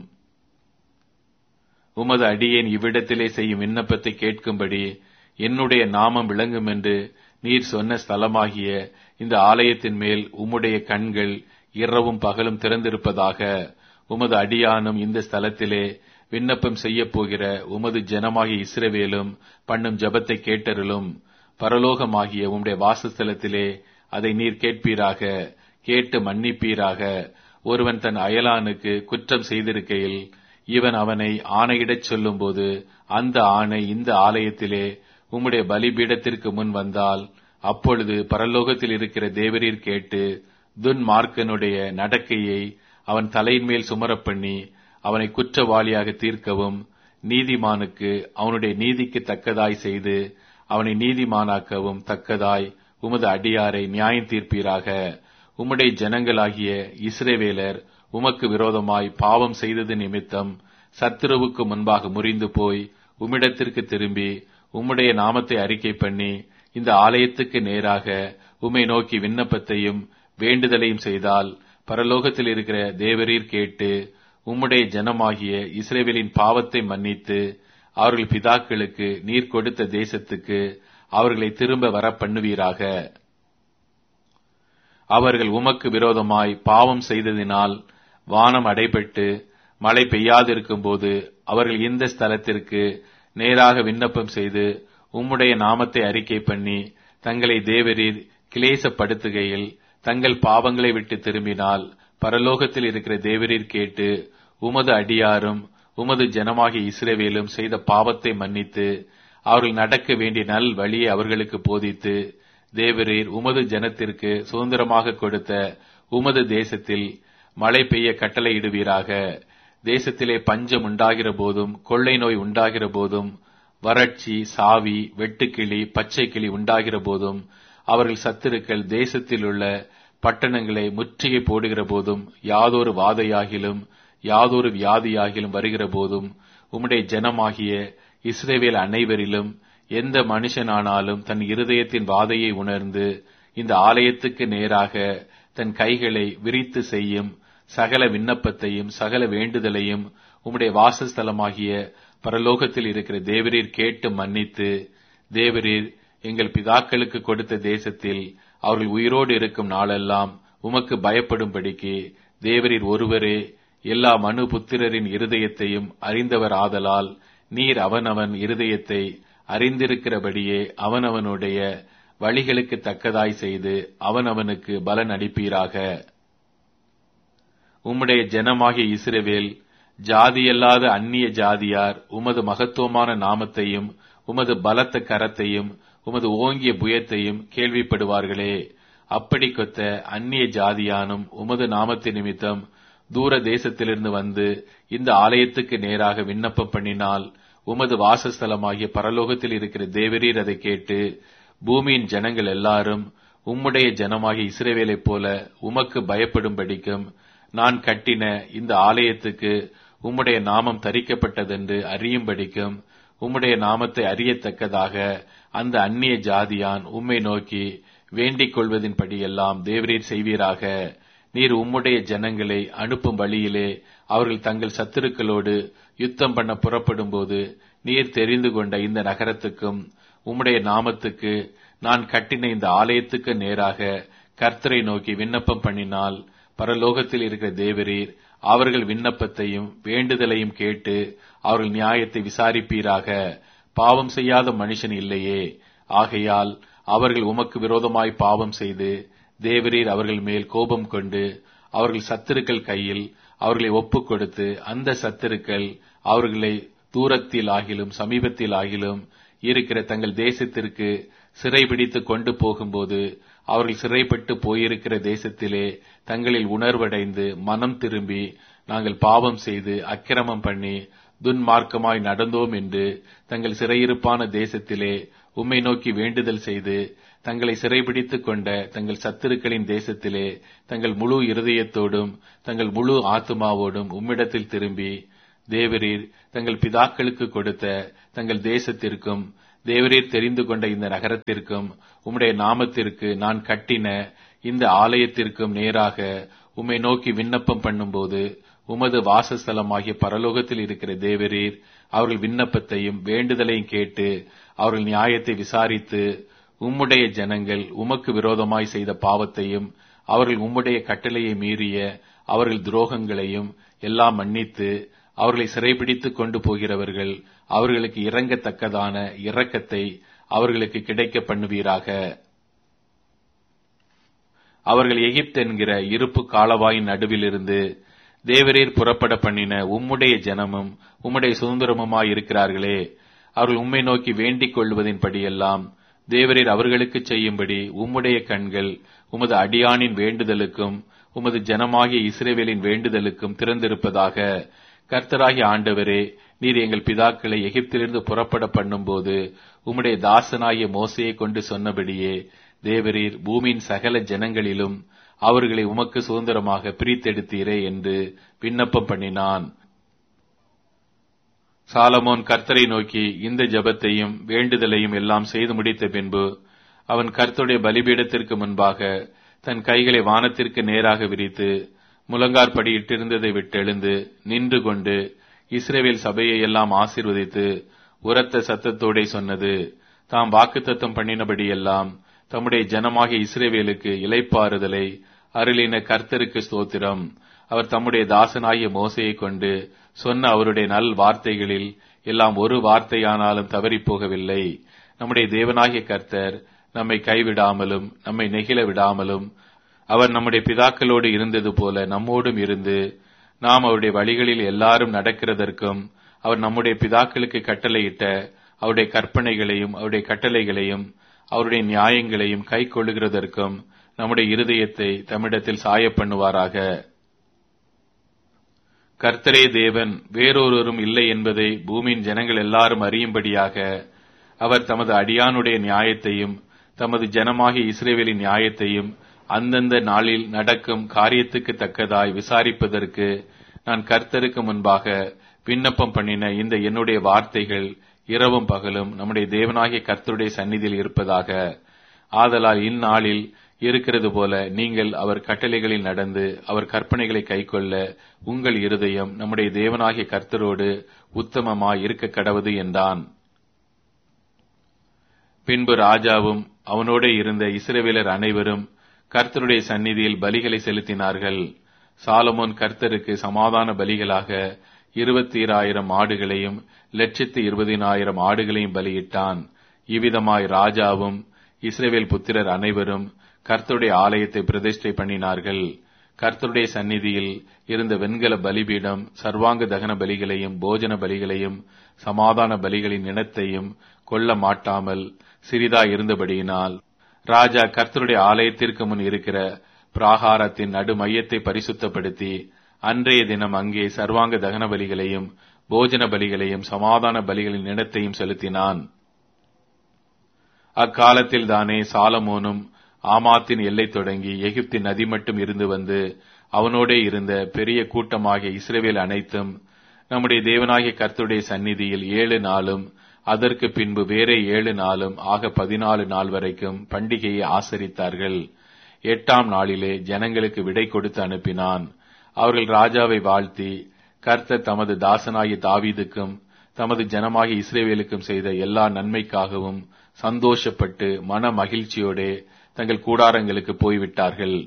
உமது அடியேன் இவ்விடத்திலே செய்யும் விண்ணப்பத்தை கேட்கும்படி என்னுடைய நாமம் விளங்கும் என்று நீர் சொன்ன ஸ்தலமாகிய இந்த ஆலயத்தின் மேல் உம்முடைய கண்கள் இரவும் பகலும் திறந்திருப்பதாக. உமது அடியானும் இந்த ஸ்தலத்திலே விண்ணப்பம் செய்ய போகிற உமது ஜனமாகிய இஸ்ரவேலும் பண்ணும் ஜெபத்தை கேட்டருளும். பரலோகமாகிய உம்முடைய வாசஸ்தலத்திலே அதை நீர் கேட்பீராக. கேட்டு மன்னிப்பீராக. ஒருவன் தன் அயலானுக்கு குற்றம் செய்திருக்கையில் இவன் அவனை ஆணையிடச் சொல்லும்போது அந்த ஆணை இந்த ஆலயத்திலே உம்முடைய பலிபீடத்திற்கு முன் வந்தால், அப்பொழுது பரலோகத்தில் இருக்கிற தேவரீர் கேட்டு துன்மார்க்கனுடைய நடக்கையை அவன் தலையின் மேல் சுமரப்பண்ணி அவனை குற்றவாளியாக தீர்க்கவும், நீதிமானுக்கு அவனுடைய நீதிக்கு தக்கதாய் செய்து அவனை நீதிமானாக்கவும் தக்கதாய் உமது அடியாரை நியாயம் தீர்ப்பீராக. உம்முடைய ஜனங்களாகிய இஸ்ரவேலர் உமக்கு விரோதமாய் பாவம் செய்தது நிமித்தம் சத்துருவுக்கு முன்பாக முறிந்து போய் உம்மிடத்திற்கு திரும்பி உம்முடைய நாமத்தை அறிக்கை பண்ணி இந்த ஆலயத்துக்கு நேராக உம்மை நோக்கி விண்ணப்பத்தையும் வேண்டுதலையும் செய்தால், பரலோகத்தில் இருக்கிற தேவரீர் கேட்டு உம்முடைய ஜனமாகிய இஸ்ரவேலின் பாவத்தை மன்னித்து அவர்கள் பிதாக்களுக்கு நீர் கொடுத்த தேசத்துக்கு அவர்களை திரும்ப வர பண்ணுவீராக. அவர்கள் உமக்கு விரோதமாய் பாவம் செய்ததினால் வானம் அடைபட்டு மழை பெய்யாதிருக்கும் போது அவர்கள் இந்த ஸ்தலத்திற்கு நேராக விண்ணப்பம் செய்து உம்முடைய நாமத்தை அறிக்கை பண்ணி தங்களை தேவரீர் கிளேசப்படுத்துகையில் தங்கள் பாவங்களை விட்டு திரும்பினால், பரலோகத்தில் இருக்கிற தேவரீர் கேட்டு உமது அடியாரும் உமது ஜனமாகிய இஸ்ரவேலும் செய்த பாவத்தை மன்னித்து அவர்கள் நடக்க வேண்டிய நல் வழியை அவர்களுக்கு போதித்து, தேவரீர் உமது ஜனத்திற்கு சுதந்திரமாக கொடுத்த உமது தேசத்தில் மழை பெய்ய கட்டளையிடுவீராக. தேசத்திலே பஞ்சம் உண்டாகிற போதும் கொள்ளை நோய் உண்டாகிற போதும் வறட்சி, சாவி, வெட்டுக்கிளி, பச்சை கிளி உண்டாகிற போதும் அவர்கள் சத்துருக்கள் தேசத்தில் உள்ள பட்டணங்களை முற்றுகை போடுகிற போதும் யாதொரு வாதையாகிலும் யாதொரு வியாதியாகிலும் வருகிற போதும் உம்முடைய ஜனமாகிய இஸ்ரவேல் அனைவரிலும் எந்த மனுஷனானாலும் தன் இருதயத்தின் வாதையை உணர்ந்து இந்த ஆலயத்துக்கு நேராக தன் கைகளை விரித்து செய்யும் சகல விண்ணப்பத்தையும் சகல வேண்டுதலையும் உம்முடைய வாசஸ்தலமாகிய பரலோகத்தில் இருக்கிற தேவரீர் கேட்டு மன்னித்து, தேவரீர் எங்கள் பிதாக்களுக்கு கொடுத்த தேசத்தில் அவர்கள் உயிரோடு இருக்கும் நாளெல்லாம் உமக்கு பயப்படும்படிக்கு தேவரீர் ஒருவரே எல்லா மனு புத்திரரின் இருதயத்தையும் அறிந்தவர் ஆதலால், நீர் அவனவன் இருதயத்தை அறிந்திருக்கிறபடியே அவனவனுடைய வழிகளுக்கு தக்கதாய் செய்து அவனவனுக்கு பலன் அளிப்பீராக. உம்முடைய ஜனமாகிய இஸ்ரவேல் ஜாதியல்லாத அந்நிய ஜாதியார் உமது மகத்துவமான நாமத்தையும் உமது பலத்த கரத்தையும் உமது ஓங்கிய புயத்தையும் கேள்விப்படுவார்களே. அப்படி கொத்த அந்நிய ஜாதியானும் உமது நாமத்தின் நிமித்தம் தூர தேசத்திலிருந்து வந்து இந்த ஆலயத்துக்கு நேராக விண்ணப்பம் பண்ணினால், உமது வாசஸ்தலமாகிய பரலோகத்தில் இருக்கிற தேவரீர் அதை கேட்டு பூமியின் ஜனங்கள் எல்லாரும் உம்முடைய ஜனமாகிய இஸ்ரவேலைப் போல உமக்கு பயப்படும்படிக்கும் நான் கட்டின இந்த ஆலயத்துக்கு உம்முடைய நாமம் தரிக்கப்பட்டதென்று அறியும்படிக்கும் உம்முடைய நாமத்தை அறியத்தக்கதாக அந்த அந்நிய ஜாதியான் உம்மை நோக்கி வேண்டிக் கொள்வதின்படியெல்லாம் தேவரீர் செய்வீராக. நீர் உம்முடைய ஜனங்களை அனுப்பும் வழியிலே அவர்கள் தங்கள் சத்துருக்களோடு யுத்தம் பண்ண புறப்படும் போது நீர் தெரிந்து கொண்ட இந்த நகரத்துக்கும் உம்முடைய நாமத்துக்கு நான் கட்டின இந்த ஆலயத்துக்கு நேராக கர்த்தரை நோக்கி விண்ணப்பம் பண்ணினால், பரலோகத்தில் இருக்கிற தேவரீர் அவர்கள் விண்ணப்பத்தையும் வேண்டுதலையும் கேட்டு அவர்கள் நியாயத்தை விசாரிப்பீராக. பாவம் செய்யாத மனுஷன் இல்லையே. ஆகையால் அவர்கள் உமக்கு விரோதமாய் பாவம் செய்து தேவரீர் அவர்கள் மேல் கோபம் கொண்டு அவர்கள் சத்துருக்கள் கையில் அவர்களை ஒப்புக் கொடுத்து அந்த சத்துருக்கள் அவர்களை தூரத்தில் ஆகிலும் சமீபத்தில் ஆகிலும் இருக்கிற தங்கள் தேசத்திற்கு சிறைபிடித்து கொண்டு போகும்போது அவர்கள் சிறைப்பட்டு போயிருக்கிற தேசத்திலே தங்களில் உணர்வடைந்து மனம் திரும்பி நாங்கள் பாவம் செய்து அக்கிரமம் பண்ணி துன்மார்க்கமாய் நடந்தோம் என்று தங்கள் சிறையிருப்பான தேசத்திலே உம்மை நோக்கி வேண்டுதல் செய்து தங்களை சிறைபிடித்துக் கொண்ட தங்கள் சத்துருக்களின் தேசத்திலே தங்கள் முழு இருதயத்தோடும் தங்கள் முழு ஆத்துமாவோடும் உம்மிடத்தில் திரும்பி தேவரீர் தங்கள் பிதாக்களுக்கு கொடுத்த தங்கள் தேசத்திற்கும் தேவரீர் தெரிந்து கொண்ட இந்த நகரத்திற்கும் உம்முடைய நாமத்திற்கு நான் கட்டின இந்த ஆலயத்திற்கும் நேராக உம்மை நோக்கி விண்ணப்பம் பண்ணும்போது உமது வாசஸ்தலமாகிய பரலோகத்தில் இருக்கிற தேவரீர் அவர்கள் விண்ணப்பத்தையும் வேண்டுதலையும் கேட்டு அவர்கள் நியாயத்தை விசாரித்து உம்முடைய ஜனங்கள் உமக்கு விரோதமாய் செய்த பாவத்தையும் அவர்கள் உம்முடைய கட்டளையை மீறிய அவர்கள் துரோகங்களையும் எல்லாம் மன்னித்து அவர்களை சிறைபிடித்துக் கொண்டு போகிறவர்கள் அவர்களுக்கு இறங்கத்தக்கதான இரக்கத்தை அவர்களுக்கு கிடைக்க பண்ணுவீராக. அவர்கள் எகிப்து என்கிற இருப்பு காலவாயின் நடுவிலிருந்து தேவரீர் புறப்பட பண்ணின உம்முடைய ஜனமும் உம்முடைய சுதந்திரமுமாய் இருக்கிறார்களே, அவர்கள் உம்மை நோக்கி வேண்டிக் கொள்வதின்படியெல்லாம் தேவரீர் அவர்களுக்கு செய்யும்படி உம்முடைய கண்கள் உமது அடியானின் வேண்டுதலுக்கும் உமது ஜனமாகிய இஸ்ரவேலின் வேண்டுதலுக்கும் திறந்திருப்பதாக. கர்த்தராகிய ஆண்டவரே, நீர் எங்கள் பிதாக்களை எகிப்திலிருந்து புறப்பட பண்ணும்போது உம்முடைய தாசனாகிய மோசையை கொண்டு சொன்னபடியே தேவரீர் பூமியின் சகல ஜனங்களிலும் அவர்களை உமக்கு சுதந்திரமாக பிரித்தெடுத்தீரே என்று விண்ணப்பம் பண்ணினான். சாலமோன் கர்த்தரை நோக்கி இந்த ஜெபத்தையும் வேண்டுதலையும் எல்லாம் செய்து முடித்த பின்பு அவன் கர்த்தருடைய பலிபீடத்திற்கு முன்பாக தன் கைகளை வானத்திற்கு நேராக விரித்து முழங்காற்படியிட்டிருந்ததை விட்டெழுந்து நின்று கொண்டு இஸ்ரவேல் சபையை எல்லாம் ஆசீர்வதித்து உரத்த சத்தத்தோடே சொன்னது, தாம் வாக்குத்தத்தம் பண்ணினபடியெல்லாம் தம்முடைய ஜனமாகிய இஸ்ரவேலுக்கு இளைப்பாறுதலை அருளின கர்த்தருக்கு ஸ்தோத்திரம். அவர் தம்முடைய தாசனாகிய மோசையை கொண்டு சொன்ன அவருடைய நல் வார்த்தைகளில் எல்லாம் ஒரு வார்த்தையானாலும் தவறிப் போகவில்லை. நம்முடைய தேவனாகிய கர்த்தர் நம்மை கைவிடாமலும் நம்மை நெகிழ விடாமலும் அவர் நம்முடைய பிதாக்களோடு இருந்தது போல நம்மோடும் இருந்து நாம் அவருடைய வழிகளில் எல்லாரும் நடக்கிறதற்கும் அவர் நம்முடைய பிதாக்களுக்கு கட்டளையிட்ட அவருடைய கற்பனைகளையும் அவருடைய கட்டளைகளையும் அவருடைய நியாயங்களையும் கை கொள்ளுகிறதற்கும் நம்முடைய இருதயத்தை தம்மிடத்தில் சாய பண்ணுவாராக. கர்த்தரே தேவன், வேறொருவரும் இல்லை என்பதை பூமியின் ஜனங்கள் எல்லாரும் அறியும்படியாக அவர் தமது அடியானுடைய நியாயத்தையும் தமது ஜனமாகிய இஸ்ரவேலின் நியாயத்தையும் அந்தந்த நாளில் நடக்கும் காரியத்துக்கு தக்கதாய் விசாரிப்பதற்கு நான் கர்த்தருக்கு முன்பாக விண்ணப்பம் பண்ணின இந்த என்னுடைய வார்த்தைகள் இரவும் பகலும் நம்முடைய தேவனாகிய கர்த்தருடைய சந்நிதியில் இருப்பதாக. ஆதலால் இந்நாளில் இருக்கிறது போல நீங்கள் அவர் கட்டளைகளில் நடந்து அவர் கற்பனைகளை கைக்கொள்ள உங்கள் இருதயம் நம்முடைய தேவனாகிய கர்த்தரோடு உத்தமமாய் இருக்க கடவது என்றான். பின்பு ராஜாவும் அவனோட இருந்த இஸ்ரவேலர் அனைவரும் கர்த்தருடைய சந்நிதியில் பலிகளை செலுத்தினார்கள். சாலமோன் கர்த்தருக்கு சமாதான பலிகளாக 22,000 ஆடுகளையும் 120,000 ஆடுகளையும் பலியிட்டான். இவ்விதமாய் ராஜாவும் இஸ்ரவேல் புத்திரர் அனைவரும் கர்த்தருடைய ஆலயத்தை பிரதிஷ்டை பண்ணினார்கள். கர்த்தருடைய சந்நிதியில் இருந்த வெண்கல பலிபீடம் சர்வாங்க தகன பலிகளையும் போஜன பலிகளையும் சமாதான பலிகளின் இனத்தையும் கொல்ல மாட்டாமல் சிறிதாய் இருந்தபடியினால் ராஜா கர்த்தருடைய ஆலயத்திற்கு முன் இருக்கிற பிராகாரத்தின் நடு மையத்தை பரிசுத்தப்படுத்தி அன்றைய தினம் அங்கே சர்வாங்க தகன பலிகளையும் போஜன பலிகளையும் சமாதான பலிகளின் இனத்தையும் செலுத்தினான். அக்காலத்தில் தானே சாலமோனும் ஆமாத்தின் எல்லை தொடங்கி எகிப்தின் நதி மட்டும் இருந்து வந்து அவனோடே இருந்த பெரிய கூட்டமாகிய இஸ்ரவேல் அனைத்தும் நம்முடைய தேவனாகிய கர்த்தருடைய சந்நிதியில் 7 நாளும் அதற்கு பின்பு வேறே 7 நாளும் ஆக 14 நாள் வரைக்கும் பண்டிகையை ஆசரித்தார்கள். 8ஆம் நாளிலே ஜனங்களுக்கு விடை கொடுத்து அனுப்பினான். அவர்கள் ராஜாவை வாழ்த்தி கர்த்தர் தமது தாசனாகிய தாவீதுக்கும் தமது ஜனமாகிய இஸ்ரவேலுக்கும் செய்த எல்லா நன்மைக்காகவும் சந்தோஷப்பட்டு மன மகிழ்ச்சியோடே தங்கள் கூடாரங்களுக்கு போய்விட்டார்கள்.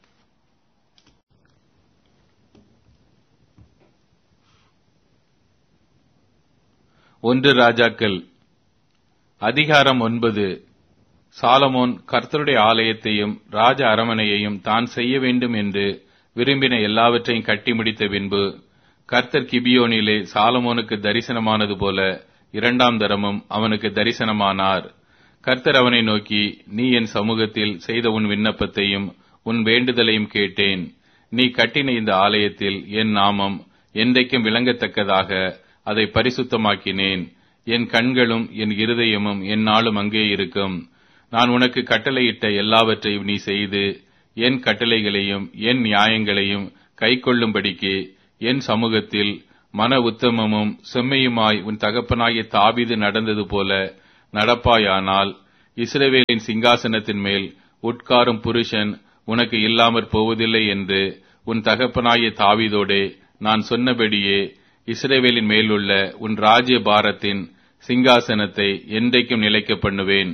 ஒன்று ராஜாக்கள் அதிகாரம் 9. சாலமோன் கர்த்தருடைய ஆலயத்தையும் ராஜ அரமனையையும் தான் செய்ய வேண்டும் என்று விரும்பின எல்லாவற்றையும் கட்டி முடித்த பின்பு கர்த்தர் கிபியோனிலே சாலமோனுக்கு தரிசனமானது போல 2ஆம் தரமும் அவனுக்கு தரிசனமானார். கர்த்தர் அவனை நோக்கி, நீ என் சமூகத்தில் செய்த உன் விண்ணப்பத்தையும் உன் வேண்டுதலையும் கேட்டேன். நீ கட்டின இந்த ஆலயத்தில் என் நாமம் என்றைக்கும் விளங்கத்தக்கதாக அதை பரிசுத்தமாக்கினேன். என் கண்களும் என் இருதயமும் எந்நாளும் அங்கே இருக்கும். நான் உனக்கு கட்டளையிட்ட எல்லாவற்றையும் நீ செய்து என் கட்டளைகளையும் என் நியாயங்களையும் கைக்கொள்ளும்படிக்கு என் சமூகத்தில் மன உத்தமமும் செம்மையுமாய் உன் தகப்பனாகிய தாவீது நடந்தது போல நடப்பாயானால் இஸ்ரவேலின் சிங்காசனத்தின் மேல் உட்காரும் புருஷன் உனக்கு இல்லாமற் போவதில்லை என்று உன் தகப்பனாகிய தாவீதோடே நான் சொன்னபடியே இஸ்ரவேலின் மேலுள்ள உன் ராஜ்ய பாரத்தின் சிங்காசனத்தை என்றைக்கும் நிலைக்க பண்ணுவேன்.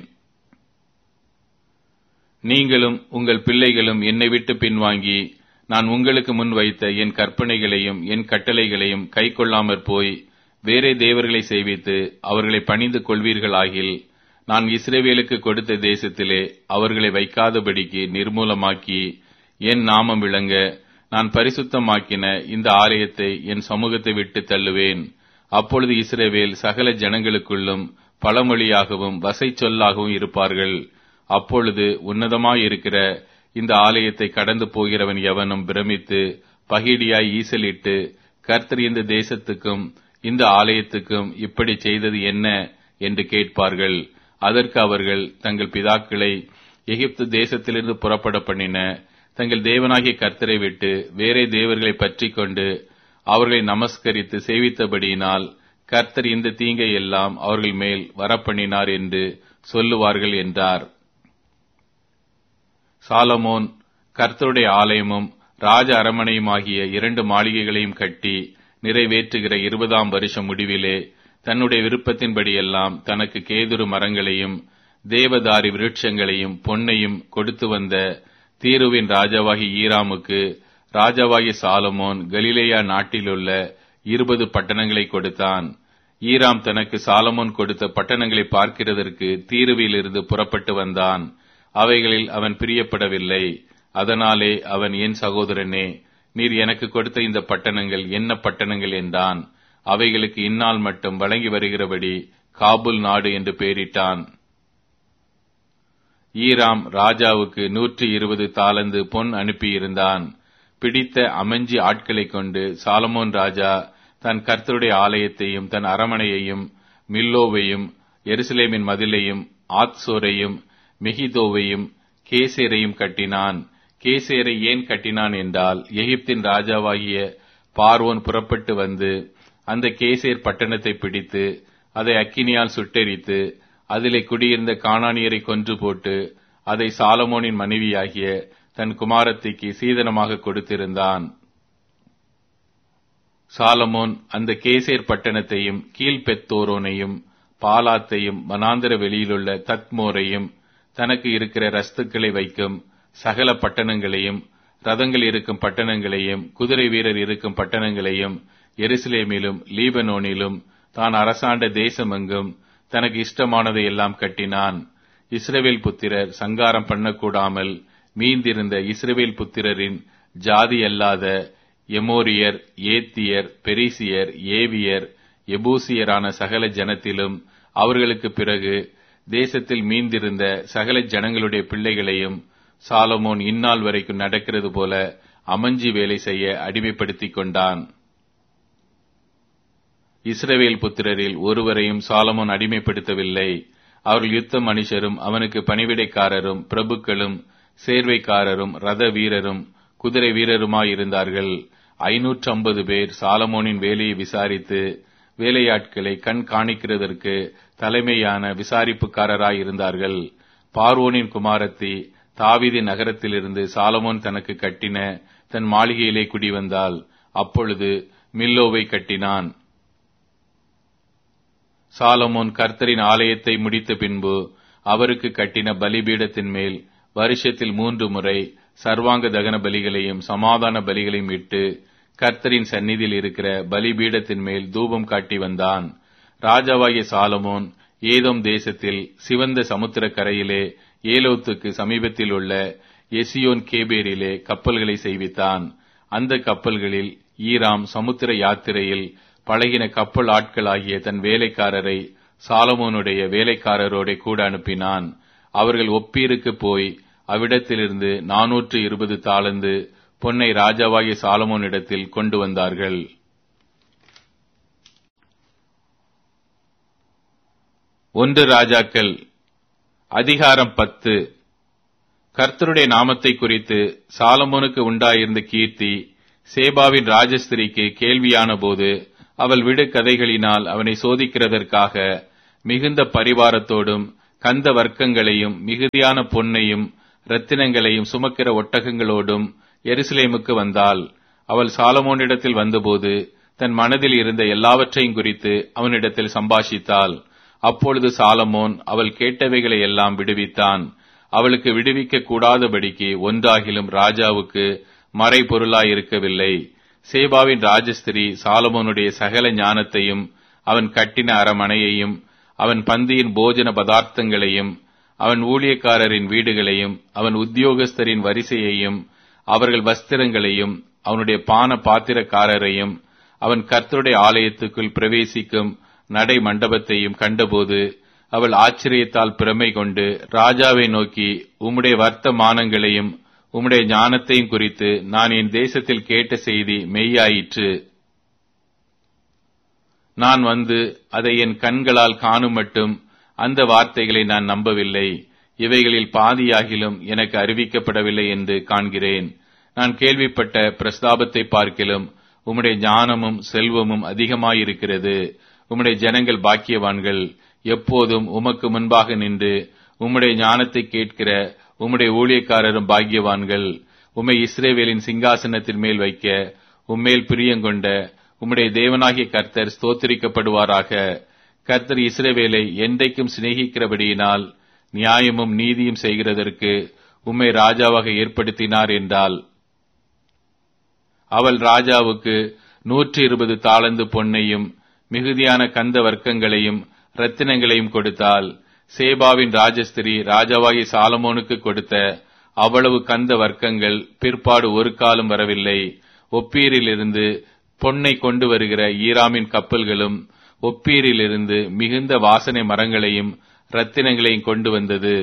நீங்களும் உங்கள் பிள்ளைகளும் என்னை விட்டு பின்வாங்கி நான் உங்களுக்கு முன் வைத்த என் கற்பனைகளையும் என் கட்டளைகளையும் கைக்கொள்ளாமற் போய் வேறே தேவர்களை செய்வித்து அவர்களை பணிந்து கொள்வீர்களாகில் நான் இஸ்ரவேலுக்கு கொடுத்த தேசத்திலே அவர்களை வைக்காதபடிக்கு நிர்மூலமாக்கி என் நாமம் விளங்க நான் பரிசுத்தமாக்கின இந்த ஆலயத்தை என் சமூகத்தை விட்டு தள்ளுவேன். அப்பொழுது இஸ்ரவேல் சகல ஜனங்களுக்குள்ளும் பழமொழியாகவும் வசை சொல்லாகவும் இருப்பார்கள். அப்பொழுது உன்னதமாயிருக்கிற இந்த ஆலயத்தை கடந்து போகிறவன் எவனும் பிரமித்து பகிடியாய் ஈசலிட்டு கர்த்தர் இந்த தேசத்துக்கும் இந்த ஆலயத்துக்கும் இப்படி செய்தது என்ன என்று கேட்பார்கள். அதற்கு அவர்கள் தங்கள் பிதாக்களை எகிப்து தேசத்திலிருந்து புறப்பட பண்ணின தங்கள் தேவனாகிய கர்த்தரை விட்டு வேறே தேவர்களை பற்றி கொண்டு அவர்களை நமஸ்கரித்து சேவித்தபடியினால் கர்த்தர் இந்த தீங்கை எல்லாம் அவர்கள் மேல் வரப்பண்ணினார் என்று சொல்லுவார்கள் என்றார். சாலமோன் கர்த்தருடைய ஆலயமும் ராஜ அரமனையுமாகிய 2 மாளிகைகளையும் கட்டி நிறைவேற்றுகிற 20ஆம் வருஷம் முடிவிலே தன்னுடைய விருப்பத்தின்படியெல்லாம் தனக்கு கேதுரு மரங்களையும் தேவதாரி விருட்சங்களையும் பொன்னையும் கொடுத்து வந்த தீருவின் ராஜாவாகி ஈராமுக்கு ராஜாவாகி சாலமோன் கலிலேயா நாட்டிலுள்ள 20 பட்டணங்களை கொடுத்தான். ஈராம் தனக்கு சாலமோன் கொடுத்த பட்டணங்களை பார்க்கிறதற்கு தீருவிலிருந்து புறப்பட்டு வந்தான். அவைகளில் அவன் பிரியப்படவில்லை. அதனாலே அவன், என் சகோதரனே, நீர் எனக்கு கொடுத்த இந்த பட்டணங்கள் என்ன பட்டணங்கள் என்றான். அவைகளுக்கு இந்நாள் மட்டும் வழங்கி வருகிறபடி காபுல் நாடு என்று பெயரிட்டான். ஈராம் ராஜாவுக்கு 120 தாலந்து பொன் அனுப்பியிருந்தான். பிடித்த அமைஞ்சி ஆட்களை கொண்டு சாலமோன் ராஜா தன் கர்த்தருடைய ஆலயத்தையும் தன் அரமனையையும் மில்லோவையும் எருசலேமின் மதிலையும் ஆத்சோரையும் மெகிதோவையும் கேசேரையும் கட்டினான். கேசேரை ஏன் கட்டினான் என்றால் எகிப்தின் ராஜாவாகிய பார்வோன் புறப்பட்டு வந்து அந்த கேசேர் பட்டணத்தை பிடித்து அதை அக்கினியால் சுட்டெரித்து அதிலே குடியிருந்த கானானியரை கொன்று போட்டு அதை சாலமோனின் மனைவியாகிய தன் குமாரத்திக்கு சீதனமாக கொடுத்திருந்தான். சாலமோன் அந்த கேசேர் பட்டணத்தையும் கீழ்பெத்தோரோனையும் பாலாத்தையும் வனாந்தர வெளியிலுள்ள தத்மோரையும் தனக்கு இருக்கிற ரஸ்துக்களை வைக்கும் சகல பட்டணங்களையும் ரதங்கள் இருக்கும் பட்டணங்களையும் குதிரை வீரர் இருக்கும் பட்டணங்களையும் எருசலேமிலும் லீபனோனிலும் தான் அரசாண்ட தேசமெங்கும் தனக்கு இஷ்டமானதை எல்லாம் கட்டினான். இஸ்ரவேல் புத்திரர் சங்காரம் பண்ணக்கூடாமல் மீந்திருந்த இஸ்ரவேல் புத்திரரின் ஜாதி அல்லாத எமோரியர், ஏத்தியர், பெரிசியர், ஏவியர், எபூசியரான சகல ஜனத்திலும் அவர்களுக்கு பிறகு தேசத்தில் மீந்திருந்த சகல ஜனங்களுடைய பிள்ளைகளையும் சாலமோன் இந்நாள் வரைக்கும் நடக்கிறது போல அமஞ்சி வேலை செய்ய அடிமைப்படுத்திக் கொண்டான். இஸ்ரவேல் புத்திரரில் ஒருவரையும் சாலமோன் அடிமைப்படுத்தவில்லை. அவர்கள் யுத்த மனுஷரும் அவனுக்கு பணிவிடைக்காரரும் பிரபுக்களும் சேர்வைக்காரரும் ரத வீரரும் குதிரை வீரருமாயிருந்தார்கள். 550 பேர் சாலமோனின் வேலையை விசாரித்து வேலையாட்களை கண் காணிக்கிறதற்கு தலைமையான விசாரிப்புக்காரராயிருந்தார்கள். பார்வோனின் குமாரத்தி தாவீதின் நகரத்திலிருந்து சாலமோன் தனக்கு கட்டின தன் மாளிகையிலே குடிவந்தாள். அப்பொழுது மில்லோவை கட்டினான். சாலமோன் கர்த்தரின் ஆலயத்தை முடித்த பின்பு அவருக்கு கட்டின பலிபீடத்தின் மேல் வருஷத்தில் 3 முறை சர்வாங்க தகன பலிகளையும் சமாதான பலிகளையும் இட்டு கர்த்தரின் சந்நிதியில் இருக்கிற பலிபீடத்தின் மேல் தூபம் காட்டி வந்தான். ராஜாவாகிய சாலமோன் ஏதோம் தேசத்தில் சிவந்த சமுத்திர கரையிலே ஏலோத்துக்கு சமீபத்தில் உள்ள எசியோன் கேபேரிலே கப்பல்களை செய்வித்தான். அந்த கப்பல்களில் ஈராம் சமுத்திர யாத்திரையில் பழகின கப்பல் ஆட்களாகிய தன் வேலைக்காரரை சாலமோனுடைய வேலைக்காரரோட கூட அனுப்பினான். அவர்கள் ஒப்பீருக்கு போய் அவ்விடத்திலிருந்து 420 தாலந்து பொன்னை ராஜாவாகிய சாலமோனிடத்தில் கொண்டு வந்தார்கள். ஒன்று ராஜாக்கள் அதிகாரம் 10. கர்த்தருடைய நாமத்தை குறித்து சாலமோனுக்கு உண்டாயிருந்த கீர்த்தி சேபாவின் ராஜஸ்திரிக்கு கேள்வியான போது, அவள் விடு கதைகளினால் அவனை சோதிக்கிறதற்காக மிகுந்த பரிவாரத்தோடும் கந்த வர்க்கங்களையும் மிகுதியான பொன்னையும் இரத்தினங்களையும் சுமக்கிற ஒட்டகங்களோடும் எருசலேமுக்கு வந்தாள். அவள் சாலமோனிடத்தில் வந்தபோது தன் மனதில் இருந்த எல்லாவற்றையும் குறித்து அவனிடத்தில் சம்பாஷித்தாள். அப்பொழுது சாலமோன் அவள் கேட்டவைகளை எல்லாம் விடுவித்தான். அவளுக்கு விடுவிக்க கூடாதபடிக்கு ஒன்றாகிலும் ராஜாவுக்கு மறைபொருளாயிருக்கவில்லை. சேபாவின் ராஜஸ்திரி சாலமோனுடைய சகல ஞானத்தையும், அவன் கட்டின அரமனையையும், அவன் பந்தியின் போஜன பதார்த்தங்களையும், அவன் ஊழியக்காரரின் வீடுகளையும், அவன் உத்தியோகஸ்தரின் வரிசையையும், அவர்கள் வஸ்திரங்களையும், அவனுடைய பான பாத்திரக்காரரையும், அவன் கர்த்தருடைய ஆலயத்துக்குள் பிரவேசிக்கும் நடை மண்டபத்தையும் கண்டபோது அவள் ஆச்சரியத்தால் பிரமை கொண்டு ராஜாவை நோக்கி, உம்முடைய வர்த்தமானங்களையும் உம்முடைய ஞானத்தையும் குறித்து நான் என் தேசத்தில் கேட்ட செய்தி மெய்யாயிற்று. நான் வந்து அதை என் கண்களால் காணும் மட்டும் அந்த வார்த்தைகளை நான் நம்பவில்லை. இவைகளில் பாதியாகிலும் எனக்கு அறிவிக்கப்படவில்லை என்று காண்கிறேன். நான் கேள்விப்பட்ட பிரஸ்தாபத்தை பார்க்கிலும் உம்முடைய ஞானமும் செல்வமும் அதிகமாயிருக்கிறது. உம்முடைய ஜனங்கள் பாக்கியவான்கள். எப்போதும் உமக்கு முன்பாக நின்று உம்முடைய ஞானத்தை கேட்கிற உம்முடைய ஊழியக்காரரும் பாக்கியவான்கள். உம்மை இஸ்ரவேலின் சிங்காசனத்தின் மேல் வைக்க உம்மேல் பிரியங்கொண்ட உம்முடைய தேவனாகிய கர்த்தர் ஸ்தோத்திரிக்கப்படுவாராக. கர்த்தர் இஸ்ரவேலை என்றைக்கும் சிநேகிக்கிறபடியினால் நியாயமும் நீதியும் செய்கிறதற்கு உம்மை ராஜாவாக ஏற்படுத்தினார் என்றாள். அவள் ராஜாவுக்கு 120 தாலந்து பொன்னையும் மிகுதியான கந்த வர்க்கங்களையும் இரத்தினங்களையும் கொடுத்தாள். சேபாவின் ராஜஸ்திரி ராஜாவாகி சாலமோனுக்கு கொடுத்த அவ்வளவு கந்த வர்க்கங்கள் பிற்பாடு ஒரு காலம் வரவில்லை. ஒப்பீரிலிருந்து பொன்னை கொண்டு வருகிற ஈராமின் கப்பல்களும் ஒப்பீரிலிருந்து மிகுந்த வாசனை மரங்களையும் இரத்தினங்களையும் கொண்டு வந்தது.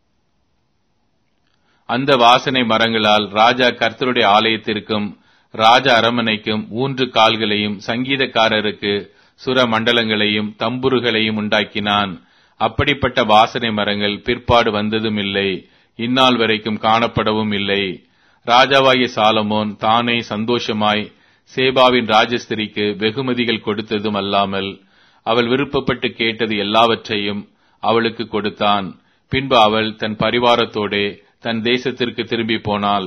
அந்த வாசனை மரங்களால் ராஜா கர்த்தருடைய ஆலயத்திற்கும் ராஜ அரமனைக்கும் 3 கால்களையும் சங்கீதக்காரருக்கு சுர மண்டலங்களையும் தம்புருகளையும் உண்டாக்கினான். அப்படிப்பட்ட வாசனை மரங்கள் பிற்பாடு வந்ததும் இல்லை, இந்நாள் வரைக்கும் காணப்படவும் இல்லை. ராஜாவாகிய சாலமோன் தானே சந்தோஷமாய் சேபாவின் ராஜஸ்திரிக்கு வெகுமதிகள் கொடுத்ததும் அல்லாமல் அவள் விருப்பப்பட்டு கேட்டது எல்லாவற்றையும் அவளுக்கு கொடுத்தான். பின்பு அவள் தன் பரிவாரத்தோடே தன் தேசத்திற்கு திரும்பி போனாள்.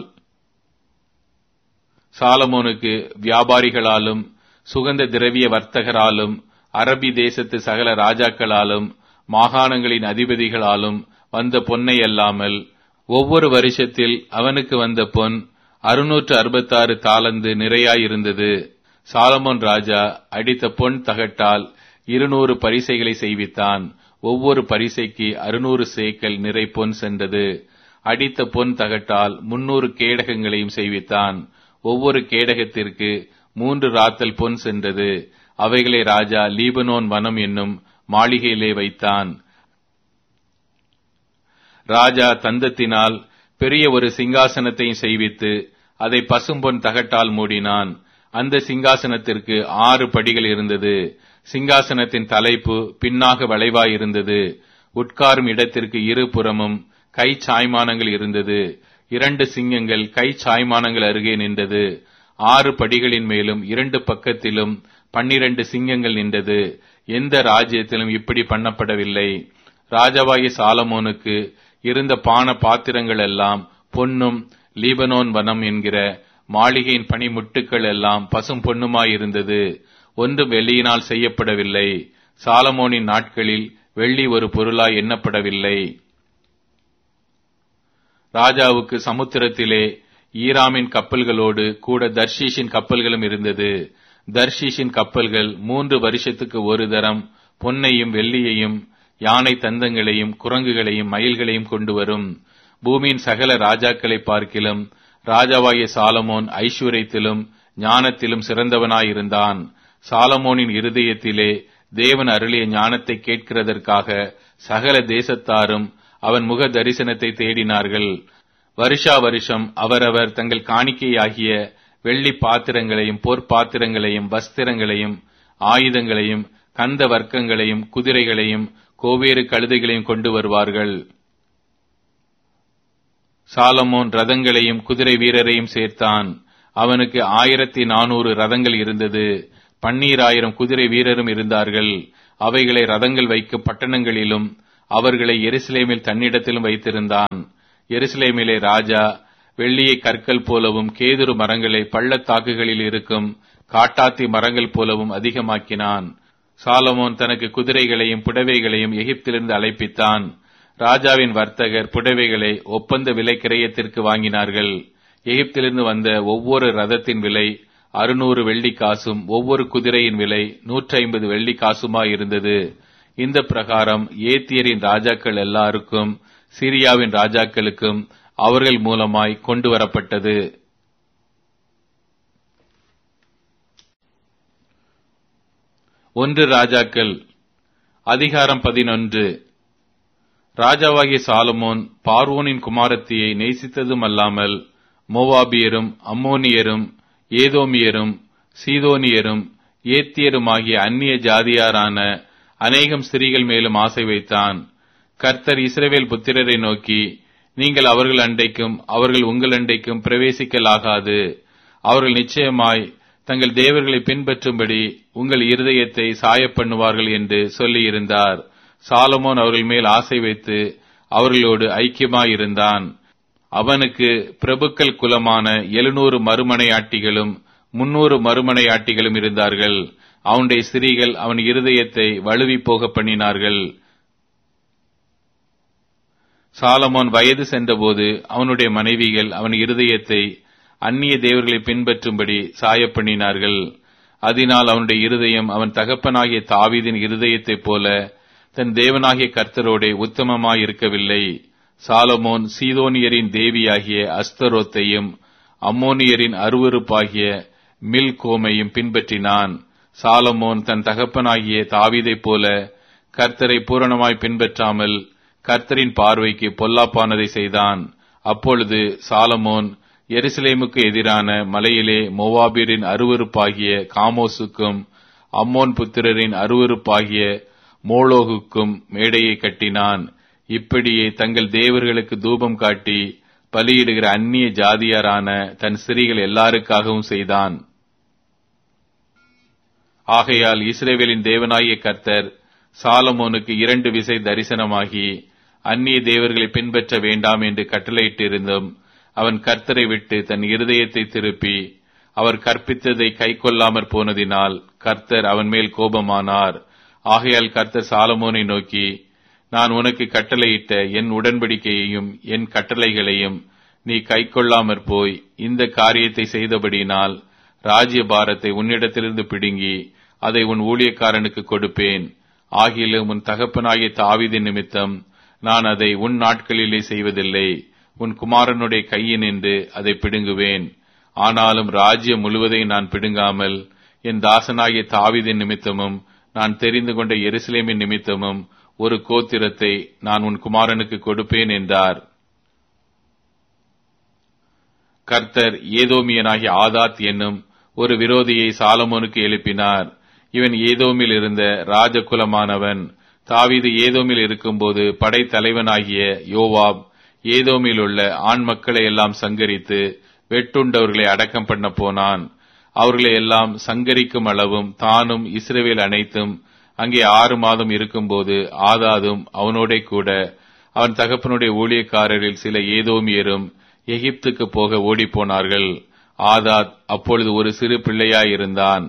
சாலமோனுக்கு வியாபாரிகளாலும் சுகந்த திரவிய வர்த்தகராலும் அரபி தேசத்து சகல ராஜாக்களாலும் மாகாணங்களின் அதிபதிகளாலும் வந்த பொன்னை அல்லாமல் ஒவ்வொரு வருஷத்தில் அவனுக்கு வந்த பொன் 666 தாலந்து நிறையாயிருந்தது. சாலமோன் ராஜா அடித்த பொன் தகட்டால் 200 பரிசைகளை செய்வித்தான். ஒவ்வொரு பரிசைக்கு 600 சேக்கல் நிறை பொன் சென்றது. அடித்த பொன் தகட்டால் 300 கேடகங்களையும் செய்வித்தான். ஒவ்வொரு கேடகத்திற்கு 3 ராத்தல் பொன் சென்றது. அவைகளை ராஜா லீபனோன் வனம் என்னும் மாளிகையிலே வைத்தான். ராஜா தந்தத்தினால் பெரிய ஒரு சிங்காசனத்தையும் செய்வித்து அதை பசும்பொன் தகட்டால் மூடினான். அந்த சிங்காசனத்திற்கு 6 படிகள் இருந்தது. சிங்காசனத்தின் தலைப்பு பின்னாக வளைவாயிருந்தது. உட்காரும் இடத்திற்கு 2 புறமும் கை சாய்மானங்கள் இருந்தது. 2 சிங்கங்கள் கை சாய்மானங்கள் அருகே நின்றது. 6 படிகளின் மேலும் 2 பக்கத்திலும் 12 சிங்கங்கள் நின்றது. எந்த ராஜ்யத்திலும் இப்படி பண்ணப்படவில்லை. ராஜாவாகிய சாலமோனுக்கு இருந்த பான பாத்திரங்கள் எல்லாம் பொன்னும் லீபனோன் வனம் என்கிற மாளிகையின் பனிமுட்டுக்கள் எல்லாம் பசும் பொன்னுமாயிருந்தது. ஒன்றும் வெள்ளியினால் செய்யப்படவில்லை. சாலமோனின் நாட்களில் வெள்ளி ஒரு பொருளாய் எண்ணப்படவில்லை. ராஜாவுக்கு சமுத்திரத்திலே ஈராமின் கப்பல்களோடு கூட தர்ஷீஷின் கப்பல்களும் இருந்தது. தர்ஷீஷின் கப்பல்கள் 3 வருஷத்துக்கு ஒரு தரம் பொன்னையும் வெள்ளியையும் யானை தந்தங்களையும் குரங்குகளையும் மயில்களையும் கொண்டு வரும். பூமியின் சகல ராஜாக்களை பார்க்கிலும் ராஜாவாகிய சாலமோன் ஐஸ்வர்யத்திலும் ஞானத்திலும் சிறந்தவனாயிருந்தான். சாலமோனின் இருதயத்திலே தேவன் அருளிய ஞானத்தை கேட்கிறதற்காக சகல தேசத்தாரும் அவன் முக தரிசனத்தை தேடினார்கள். வருஷா வருஷம் அவரவர் தங்கள் காணிக்கையாகிய வெள்ளி பாத்திரங்களையும் பொற்பாத்திரங்களையும் வஸ்திரங்களையும் ஆயுதங்களையும் கந்த வர்க்கங்களையும் குதிரைகளையும் கோவேறு கழுதைகளையும் கொண்டு வருவார்கள். சாலமோன் ரதங்களையும் குதிரை வீரரையும் சேர்த்தான். அவனுக்கு 1400 ரதங்கள் இருந்தது. 12000 குதிரை வீரரும் இருந்தார்கள். அவைகளை ரதங்கள் வைக்கும் பட்டணங்களிலும் அவர்களை எருசலேமில் தன்னிடத்திலும் வைத்திருந்தான். எருசலேமிலே ராஜா வெள்ளியை கற்கள் போலவும் கேதுரு மரங்களை பள்ளத்தாக்குகளில் இருக்கும் காட்டாத்தி மரங்கள் போலவும் அதிகமாக்கினான். சாலமோன் தனக்கு குதிரைகளையும் புடவைகளையும் எகிப்திலிருந்து அழைப்பித்தான். ராஜாவின் வர்த்தகர் புடவைகளை ஒப்பந்த விலை கிரயத்திற்கு வாங்கினார்கள். எகிப்திலிருந்து வந்த ஒவ்வொரு ரதத்தின் விலை 600 வெள்ளி காசும் ஒவ்வொரு குதிரையின் விலை 150 வெள்ளி காசுமாயிருந்தது. இந்த பிரகாரம் ஏத்தியரின் ராஜாக்கள் எல்லாருக்கும் சிரியாவின் ராஜாக்களுக்கும் அவர்கள் மூலமாய் கொண்டு வரப்பட்டது. ஒன்று ராஜாக்கள் அதிகாரம் 11. ராஜாவாகிய சாலமோன் பார்வோனின் குமாரத்தியை நேசித்ததும் அல்லாமல் மோவாபியரும் அம்மோனியரும் ஏதோமியரும் சீதோனியரும் ஏத்தியருமாகிய அந்நிய ஜாதியாரான அநேகம் ஸ்திரீகள் மேலும் ஆசை வைத்தான். கர்த்தர் இஸ்ரவேல் புத்திரரை நோக்கி, நீங்கள் அவர்கள் அண்டைக்கும் அவர்கள் உங்கள் அண்டைக்கும் பிரவேசிக்கலாகாது. அவர்கள் நிச்சயமாய் தங்கள் தேவர்களை பின்பற்றும்படி உங்கள் இருதயத்தை சாயப்பண்ணுவார்கள் என்று சொல்லியிருந்தார். சாலமோன் அவர்கள் மேல் ஆசை வைத்து அவர்களோடு ஐக்கியமாயிருந்தான். அவனுக்கு பிரபுக்கள் குலமான 700 மறுமனையாட்டிகளும் 300 மறுமனையாட்டிகளும் இருந்தார்கள். அவனுடைய ஸ்திரீகள் அவன் இருதயத்தை வழுவி போக பண்ணினார்கள். சாலமோன் வயது சென்றபோது அவனுடைய மனைவிகள் அவன் இருதயத்தை அந்நிய தேவர்களை பின்பற்றும்படி சாயப்பண்ணினார்கள். அதனால் அவனுடைய இருதயம் அவன் தகப்பனாகிய தாவீதின் இருதயத்தைப் போல தன் தேவனாகிய கர்த்தரோடே உத்தமமாயிருக்கவில்லை. சாலமோன் சீதோனியரின் தேவியாகிய அஸ்தரோத்தையும் அம்மோனியரின் அருவருப்பாகிய மில்கோமையும் பின்பற்றினான். சாலமோன் தன் தகப்பனாகிய தாவீதைப் போல கர்த்தரை பூரணமாய் பின்பற்றாமல் கர்த்தரின் பார்வைக்கு பொல்லாப்பானதை செய்தான். அப்பொழுது சாலமோன் எருசலேமுக்கு எதிரான மலையிலே மோவாபியரின் அருவருப்பாகிய காமோசுக்கும் அம்மோன் புத்திரரின் அருவருப்பாகிய மோளோகுக்கும் மேடையை கட்டினான். இப்படியே தங்கள் தேவர்களுக்கு தூபம் காட்டி பலியிடுகிற அந்நிய ஜாதியாரான தன் ஸ்திரீகள் எல்லாருக்காகவும் செய்தான். ஆகையால் இஸ்ரவேலின் தேவனாகிய கர்த்தர் சாலமோனுக்கு 2 விசை தரிசனமாகி அந்நிய தேவர்களை பின்பற்ற வேண்டாம் என்று கட்டளையிட்டிருந்தும் அவன் கர்த்தரை விட்டு தன் இருதயத்தை திருப்பி அவர் கற்பித்ததை கைக்கொள்ளாமற் போனதினால் கர்த்தர் அவன் மேல் கோபமானார். ஆகையால் கர்த்தர் சாலமோனை நோக்கி, நான் உனக்கு கட்டளையிட்ட என் உடன்படிக்கையையும் என் கட்டளைகளையும் நீ கைக்கொள்ளாமற் போய் இந்த காரியத்தை செய்தபடியினால் ராஜ்ய பாரத்தை உன்னிடத்திலிருந்து பிடுங்கி அதை உன் ஊழியக்காரனுக்கு கொடுப்பேன். ஆகிலும் உன் தகப்பனாகிய தாவீதின் நிமித்தம் நான் அதை உன் நாட்களிலே செய்வதில்லை. உன் குமாரனுடைய கையினின்று அதை பிடுங்குவேன். ஆனாலும் ராஜ்யம் முழுவதையும் நான் பிடுங்காமல் என் தாசனாகிய தாவீதின் நிமித்தமும் நான் தெரிந்து கொண்ட எருசலேமின் நிமித்தமும் ஒரு கோத்திரத்தை நான் உன் குமாரனுக்கு கொடுப்பேன் என்றார். கர்த்தர் ஏதோமியனாகிய ஆதாத் என்னும் ஒரு விரோதியை சாலமோனுக்கு எழுப்பினார். இவன் ஏதோமில் இருந்த ராஜகுலமானவன். தாவீது ஏதோமில் இருக்கும்போது படைத்தலைவனாகிய யோவாப் ஏதோமில் உள்ள ஆண் மக்களை எல்லாம் சங்கரித்து வெட்டுண்டவர்களை அடக்கம் பண்ண போனான். அவர்களை எல்லாம் சங்கரிக்கும் அளவும் தானும் இஸ்ரவேல் அனைத்தும் அங்கே 6 மாதம் இருக்கும்போது ஆதாதும் அவனோட கூட அவன் தகப்பனுடைய ஊழியக்காரரில் சில ஏதோமியரும் எகிப்துக்கு போக ஓடிப்போனார்கள். ஆதாத் அப்பொழுது ஒரு சிறு பிள்ளையாயிருந்தான்.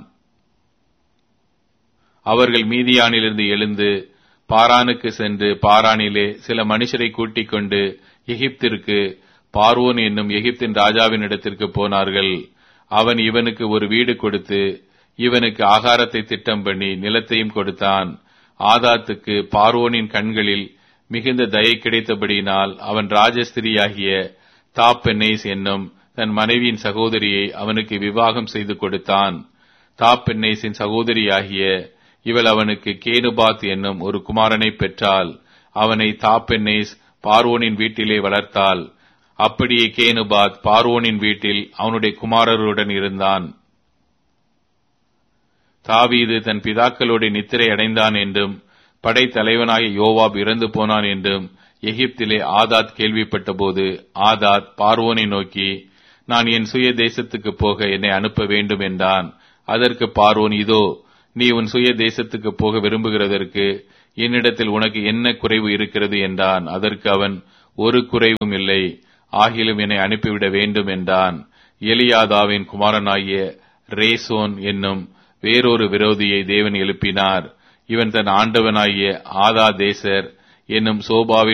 அவர்கள் மீதியானிலிருந்து எழுந்து பாரானுக்கு சென்று பாரானிலே சில மனுஷரை கூட்டிக் கொண்டு எகிப்திற்கு பார்வோன் என்னும் எகிப்தின் ராஜாவின் இடத்திற்கு போனார்கள். அவன் இவனுக்கு ஒரு வீடு கொடுத்து இவனுக்கு ஆகாரத்தை திட்டம் பண்ணி நிலத்தையும் கொடுத்தான். ஆதாத்துக்கு பார்வோனின் கண்களில் மிகுந்த தயை கிடைத்தபடியினால் அவன் ராஜஸ்திரியாகிய தாப்பென்னேஸ் என்னும் தன் மனைவியின் சகோதரியை அவனுக்கு விவாகம் செய்து கொடுத்தான். தாப்பென்னேசின் சகோதரியாகிய இவள் அவனுக்கு கேனுபாத் என்னும் ஒரு குமாரனை பெற்றாள். அவனை தாப்பென்னேஸ் பார்வோனின் வீட்டிலே வளர்த்தாள். அப்படியே கேனுபாத் பார்வோனின் வீட்டில் அவனுடைய குமாரருடன் இருந்தான். தாவீது தன் பிதாக்களோடு நித்திரை அடைந்தான் என்றும் படைத்தலைவனாகிய யோவாப் இறந்து போனான் என்றும் எகிப்திலே ஆதாத் கேள்விப்பட்டபோது ஆதாத் பார்வோனை நோக்கி, நான் என் சுய தேசத்துக்கு போக என்னை அனுப்ப வேண்டும் என்றான். அதற்கு பார்வோன், இதோ நீ உன் சுய தேசத்துக்கு போக விரும்புகிறதற்கு என்னிடத்தில் உனக்கு என்ன குறைவு இருக்கிறது என்றான். அதற்கு அவன், ஒரு குறைவும் இல்லை, ஆகிலும் என்னை அனுப்பிவிட வேண்டும் என்றான். எலியாதாவின் குமாரனாகிய ரேசோன் என்னும் வேறொரு விரோதியை தேவன் எழுப்பினார். இவன் தன் ஆண்டவனாகிய ஆதா தேசர் என்னும் சோபாவின்